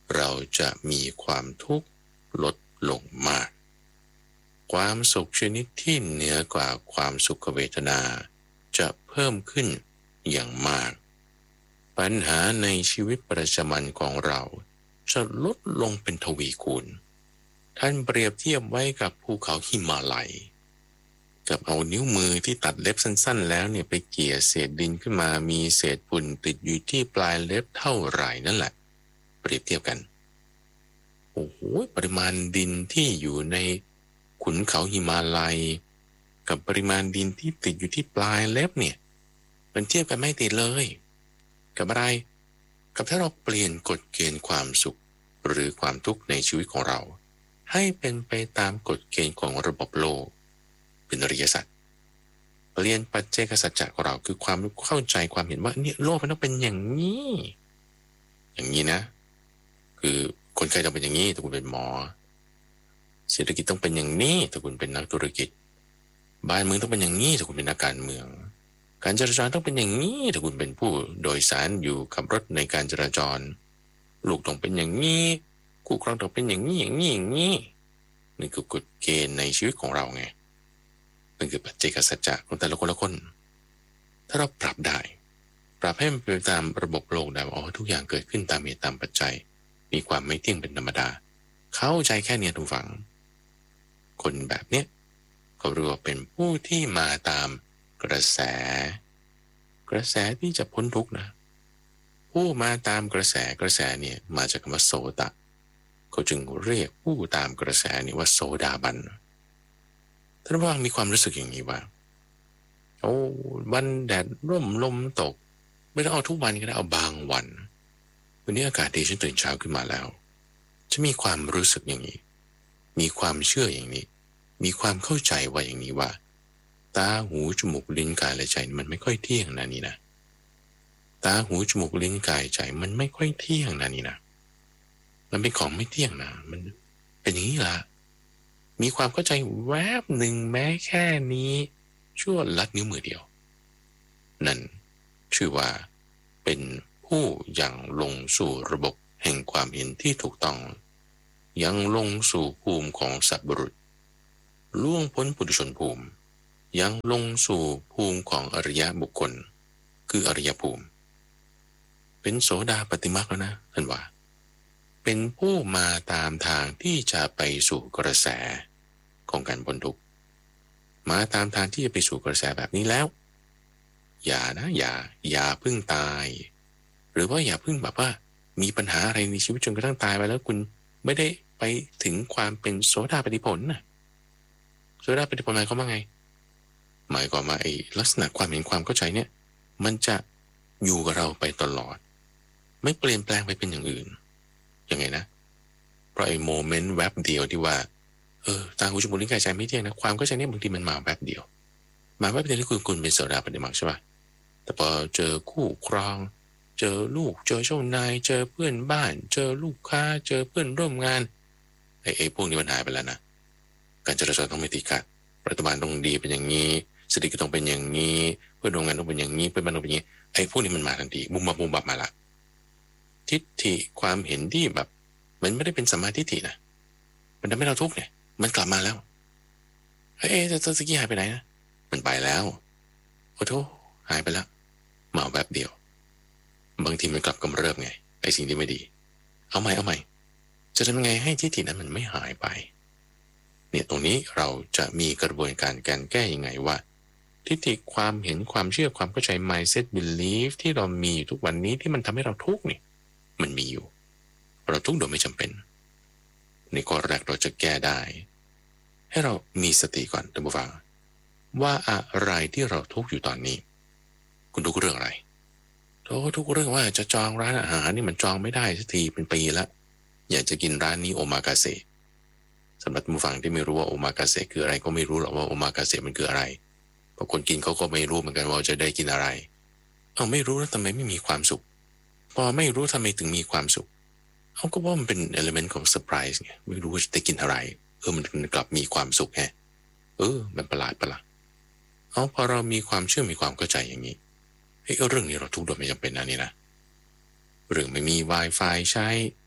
เราจะมีความทุกข์ลดลงมากความสุขชนิดที่เหนือกว่าความสุขเวทนาจะเพิ่มขึ้นอย่างมากปัญหาในชีวิตประจำวันของเราจะลดลงเป็นทวีคูณท่านเปรียบเทียบไว้กับภูเขาหิมาลัยกับเอานิ้วมือที่ตัดเล็บสั้นๆแล้วเนี่ยไปเกี่ยเศษดินขึ้นมามีเศษฝุ่นติดอยู่ที่ปลายเล็บเท่าไหร่นั่นแหละเปรียบเทียบกันโอ้โหปริมาณดินที่อยู่ในขุนเขาหิมาลัยกับปริมาณดินที่ติดอยู่ที่ปลายเล็บเนี่ยมันเทียบกันไม่ติดเลยกับอะไรกับถ้าเราเปลี่ยนกฎเกณฑ์ความสุขหรือความทุกข์ในชีวิตของเราให้เป็นไปตามกฎเกณฑ์ของระบบโลกเป็นอริยสัจเปลี่ยนปัจเจกสัจจะของเราคือความเข้าใจความเห็นว่าเนี่ยโลกมันต้องเป็นอย่างนี้อย่างนี้นะคือคนไข้ต้องเป็นอย่างนี้ถ้าคุณเป็นหมอเศรษฐกิจต้องเป็นอย่างนี้ถ้าคุณเป็นนักธุรกิจบ้านเมืองต้องเป็นอย่างนี้ถ้าคุณเป็นนักการเมืองการจราจรต้องเป็นอย่างนี้ถ้าคุณเป็นผู้โดยสารอยู่ขับรถในการจราจรลูกต้องเป็นอย่างนี้คู่ครองต้องเป็นอย่างนี้อย่างนี้อย่างนี้นี่คือกฎเกณฑ์ในชีวิตของเราไงมันคือปัจเจกสัจจะของแต่ละคนละคนถ้าเราปรับได้ปรับให้มันเป็นตามระบบโลกได้อ๋อทุกอย่างเกิดขึ้นตามเหตุตามปัจจัยมีความไม่เที่ยงเป็นธรรมดาเข้าใจแค่นี้ทุกฝังคนแบบเนี้ยเขาเรียกว่าเป็นผู้ที่มาตามกระแสกระแสที่จะพ้นทุกข์นะผู้มาตามกระแสกระแสเนี่ยมาจากคำว่าโสตะเขาจึงเรียกผู้ตามกระแสนี่ว่าโสดาบันท่านว่ามีความรู้สึกอย่างนี้ว่าโอ้วันแดดร่มลมตกไม่ต้องเอาทุกวันก็ได้เอาบางวันวันนี้อากาศดีฉันตื่นเช้าขึ้นมาแล้วจะมีความรู้สึกอย่างนี้มีความเชื่ออย่างนี้มีความเข้าใจว่าอย่างนี้ว่าตาหูจมูกลิ้นกายและใจมันไม่ค่อยเที่ยงนะนี่นะตาหูจมูกลิ้นกายใจมันไม่ค่อยเที่ยงนะนี่นะมันเป็นของไม่เที่ยงนะมันเป็นอย่างนี้ละมีความเข้าใจแวบหนึ่งแม้แค่นี้ชั่วลัดนิ้วมือเดียวนั่นชื่อว่าเป็นผู้ยังลงสู่ระบบแห่งความเห็นที่ถูกต้องยังลงสู่ภูมิของสัตว์บุรุษล่วงพ้นปุถุชนภูมิยังลงสู่ภูมิของอริยบุคคลคืออริยภูมิเป็นโสดาปัตติมรรคแล้วนะท่านว่าเป็นผู้มาตามทางที่จะไปสู่กระแสของการพ้นทุกข์มาตามทางที่จะไปสู่กระแสแบบนี้แล้วอย่านะอย่าอย่าพึ่งตายหรือว่าอย่าพึ่งแบบว่ามีปัญหาอะไรในชีวิตจนกระทั่งตายไปแล้วคุณไม่ได้ไปถึงความเป็นโสดาปัตติผลนะโสดาปัตติผลหมายความว่าไงหมายความว่าไอ้ลักษณะความเห็นความเข้าใจเนี่ยมันจะอยู่กับเราไปตลอดไม่เปลี่ยนแปลงไปเป็นอย่างอื่นยังไงนะเพราะไอ้โมเมนต์แวบเดียวที่ว่าเออตาหูจมูกลิ้นกายใจไม่เที่ยงนะความเข้าใจเนี่ยบางทีมันมาแวบเดียวมาแวบเดียวที่คุณคุณเป็นโสดาปัตติมรรคใช่ป่ะแต่พอเจอคู่ครองเจอลูกเจอเจ้านายเจอเพื่อนบ้านเจอลูกค้าเจอเพื่อนร่วมงานไอ้ไอ้พวกนี้มันหายไปแล้วนะการจราจรต้องไม่ติดขัดรัฐบาลต้องดีเป็นอย่างนี้เศรษฐกิจต้องเป็นอย่างนี้เพื่อนร่วมงานต้องเป็นอย่างนี้เพื่อนบ้านต้องเป็นอย่างนี้ไอ้พวกนี้มันมาทันทีบุมบับบุมบับมาละทิฏฐิความเห็นที่แบบมันไม่ได้เป็นสัมมาทิฏฐินะมันทำให้เราทุกข์เนี่ยมันกลับมาแล้วเอ๊ะแต่ตะกี้หายไปไหนนะมันไปแล้วโอ้โธ่หายไปแล้วมาแบบเดียวบางทีมันกลับกำเริบไงไอ้สิ่งที่ไม่ดีเอาใหม่เอาใหม่จะทำยังไงให้ทิฏฐินั้นมันไม่หายไปเนี่ยตรงนี้เราจะมีกระบวนการการแก้ยังไงว่าทิฏฐิความเห็นความเชื่อความเข้าใจ mindset belief ที่เรามีอยู่ทุกวันนี้ที่มันทำให้เราทุกข์นี่มันมีอยู่เราทุกข์โดยไม่จำเป็นในข้อแรกเราจะแก้ได้ให้เรามีสติก่อนท่านผู้ฟังว่าอะไรที่เราทุกข์อยู่ตอนนี้คุณทุกข์เรื่องอะไรโอ้ทุกเรื่องว่าจะจองร้านอาหารนี่มันจองไม่ได้สักทีเป็นปีละอยากจะกินร้านนี้โอมากาเสะสำหรับผู้ฟังที่ไม่รู้ว่าโอมากาเสะคืออะไรก็ไม่รู้หรอกว่าโอมากาเสะมันคืออะไรเพราะคนกินเขาก็ไม่รู้เหมือนกันว่าจะได้กินอะไรเอาไม่รู้แล้วทำไมไม่มีความสุขพอไม่รู้ทำไมถึงมีความสุขเขาก็ว่ามันเป็น element ของ surprise ไงไม่รู้ว่าจะได้กินอะไรเออมันกลับมีความสุขไงเออมันประหลาดประหลาดเอาพอเรามีความเชื่อมีความเข้าใจอย่างนี้เฮ้ยเรื่องนี้เราทุกข์โดยไม่จำเป็นนะนี่นะเรื่องไม่มี Wi-Fi ใช้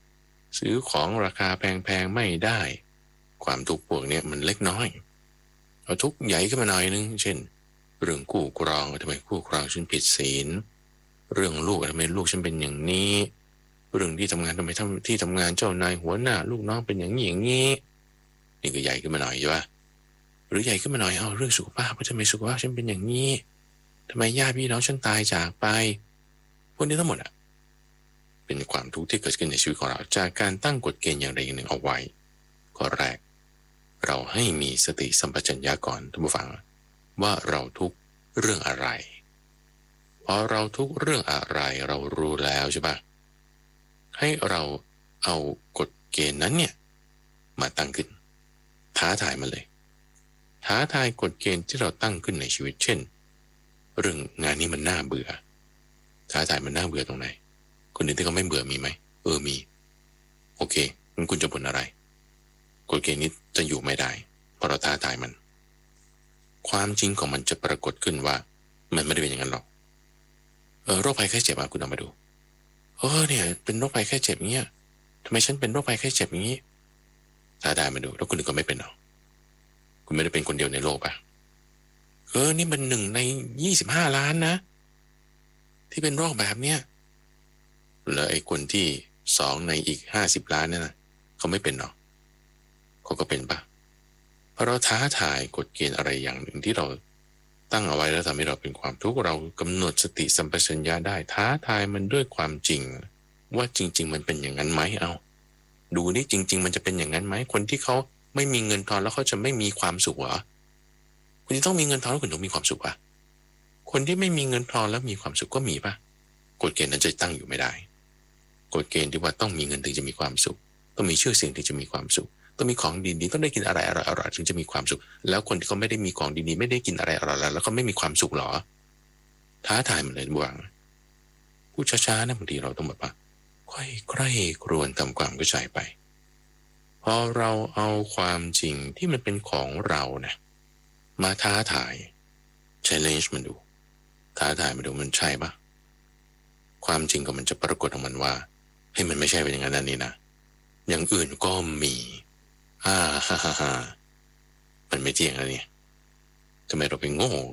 ซื้อของราคาแพงๆไม่ได้ความทุกข์พวกนี้มันเล็กน้อยเอาทุกข์ใหญ่ขึ้นมาหน่อยนึงเช่นเรื่องคู่ครองทำไมคู่ครองฉันผิดศีลเรื่องลูกทำไมลูกฉันเป็นอย่างนี้เรื่องที่ทำงานทำไมทำที่ทำงานเจ้านายหัวหน้าลูกน้องเป็นอย่างนี้อย่างนี้นี่ก็ใหญ่ขึ้นมาหน่อยใช่ปะหรือใหญ่ขึ้นมาหน่อยเอาเรื่องสุขภาพทำไมสุขภาพฉันเป็นอย่างนี้ทำไมญาติพี่น้องฉันตายจากไปพวกนี้ทั้งหมดอ่ะเป็นความทุกข์ที่เกิดขึ้นในชีวิตของเราจากการตั้งกฎเกณฑ์อย่างใดอย่างหนึ่งเอาไว้ข้อแรกเราให้มีสติสัมปชัญญะก่อนท่านผู้ฟังว่าเราทุกข์เรื่องอะไรพอเราทุกข์เรื่องอะไรเรารู้แล้วใช่ปะให้เราเอากฎเกณฑ์นั้นเนี่ยมาตั้งขึ้นท้าทายมันเลยท้าทายกฎเกณฑ์ที่เราตั้งขึ้นในชีวิตเช่นเรื่องงานนี้มันน่าเบื่อท้าทายมันน่าเบื่อตรงไหนคนอื่นที่เขาไม่เบื่อมีไหมเออมีโอเคงั้นคุณจะบ่นอะไรกฎเกณฑ์นี้จะอยู่ไม่ได้เพราะเราท้าทายมันความจริงของมันจะปรากฏขึ้นว่ามันไม่ได้เป็นอย่างนั้นหรอกเออโรคภัยไข้เจ็บอ่ะคุณเอามาดูเออเนี่ยเป็นโรคภัยไข้เจ็บเงี้ยทำไมฉันเป็นโรคภัยไข้เจ็บอย่างนี้ท้าทายมาดูแล้วคุณอื่นก็ไม่เป็นหรอกคุณไม่ได้เป็นคนเดียวในโลกป่ะเออนี่มันหนึ่งในยี่สิบห้าล้านนะที่เป็นโรคแบบเนี้ยแล้วไอ้คนที่สองในอีกห้าสิบล้านนั่นนะเขาไม่เป็นหรอกเขาก็เป็นป่ะเพราะเราท้าทายกฎเกณฑ์อะไรอย่างหนึ่งที่เราตั้งเอาไว้แล้วทำให้เราเป็นความทุกข์เรากำหนดสติสัมปชัญญะได้ท้าทายมันด้วยความจริงว่าจริงๆมันเป็นอย่างนั้นไหมเอาดูนี่จริงๆมันจะเป็นอย่างนั้นไหมคนที่เขาไม่มีเงินทองแล้วเขาจะไม่มีความสุขเหรอคุณจะต้องมีเงินทองแล้วคุณถึงมีความสุขป่ะคนที่ไม่มีเงินทองแล้วมีความสุขก็มีป่ะกฎเกณฑ์นั้นจะตั้งอยู่ไม่ได้กฎเกณฑ์ที่ว่าต้องมีเงินถึงจะมีความสุขต้องมีชื่อเสียงถึงจะมีความสุขต้องมีของดีๆต้องได้กินอะไรอร่อยๆถึงจะมีความสุขแล้วคนที่เขาไม่ได้มีของดีๆไม่ได้กินอะไรอร่อยๆแล้วเขาไม่มีความสุขหรอท้าทายมันเลยบ้างพูดช้าๆนะบางทีเราต้องแบบว่าค่อยใคร่ครวญทำความเข้าใจไปพอเราเอาความจริงที่มันเป็นของเรานะมาท้าทาย challenge มันดูท้าทายมันดูมันใช่ปะความจริงของมันจะปรากฏของมันว่าให้มันไม่ใช่เป็นอย่างนั้นนี่นะอย่างอื่นก็มีอ่าฮ่าฮ่าฮ่ามันไม่เที่ยงแล้วเนี่ยทำไมเราไปโง่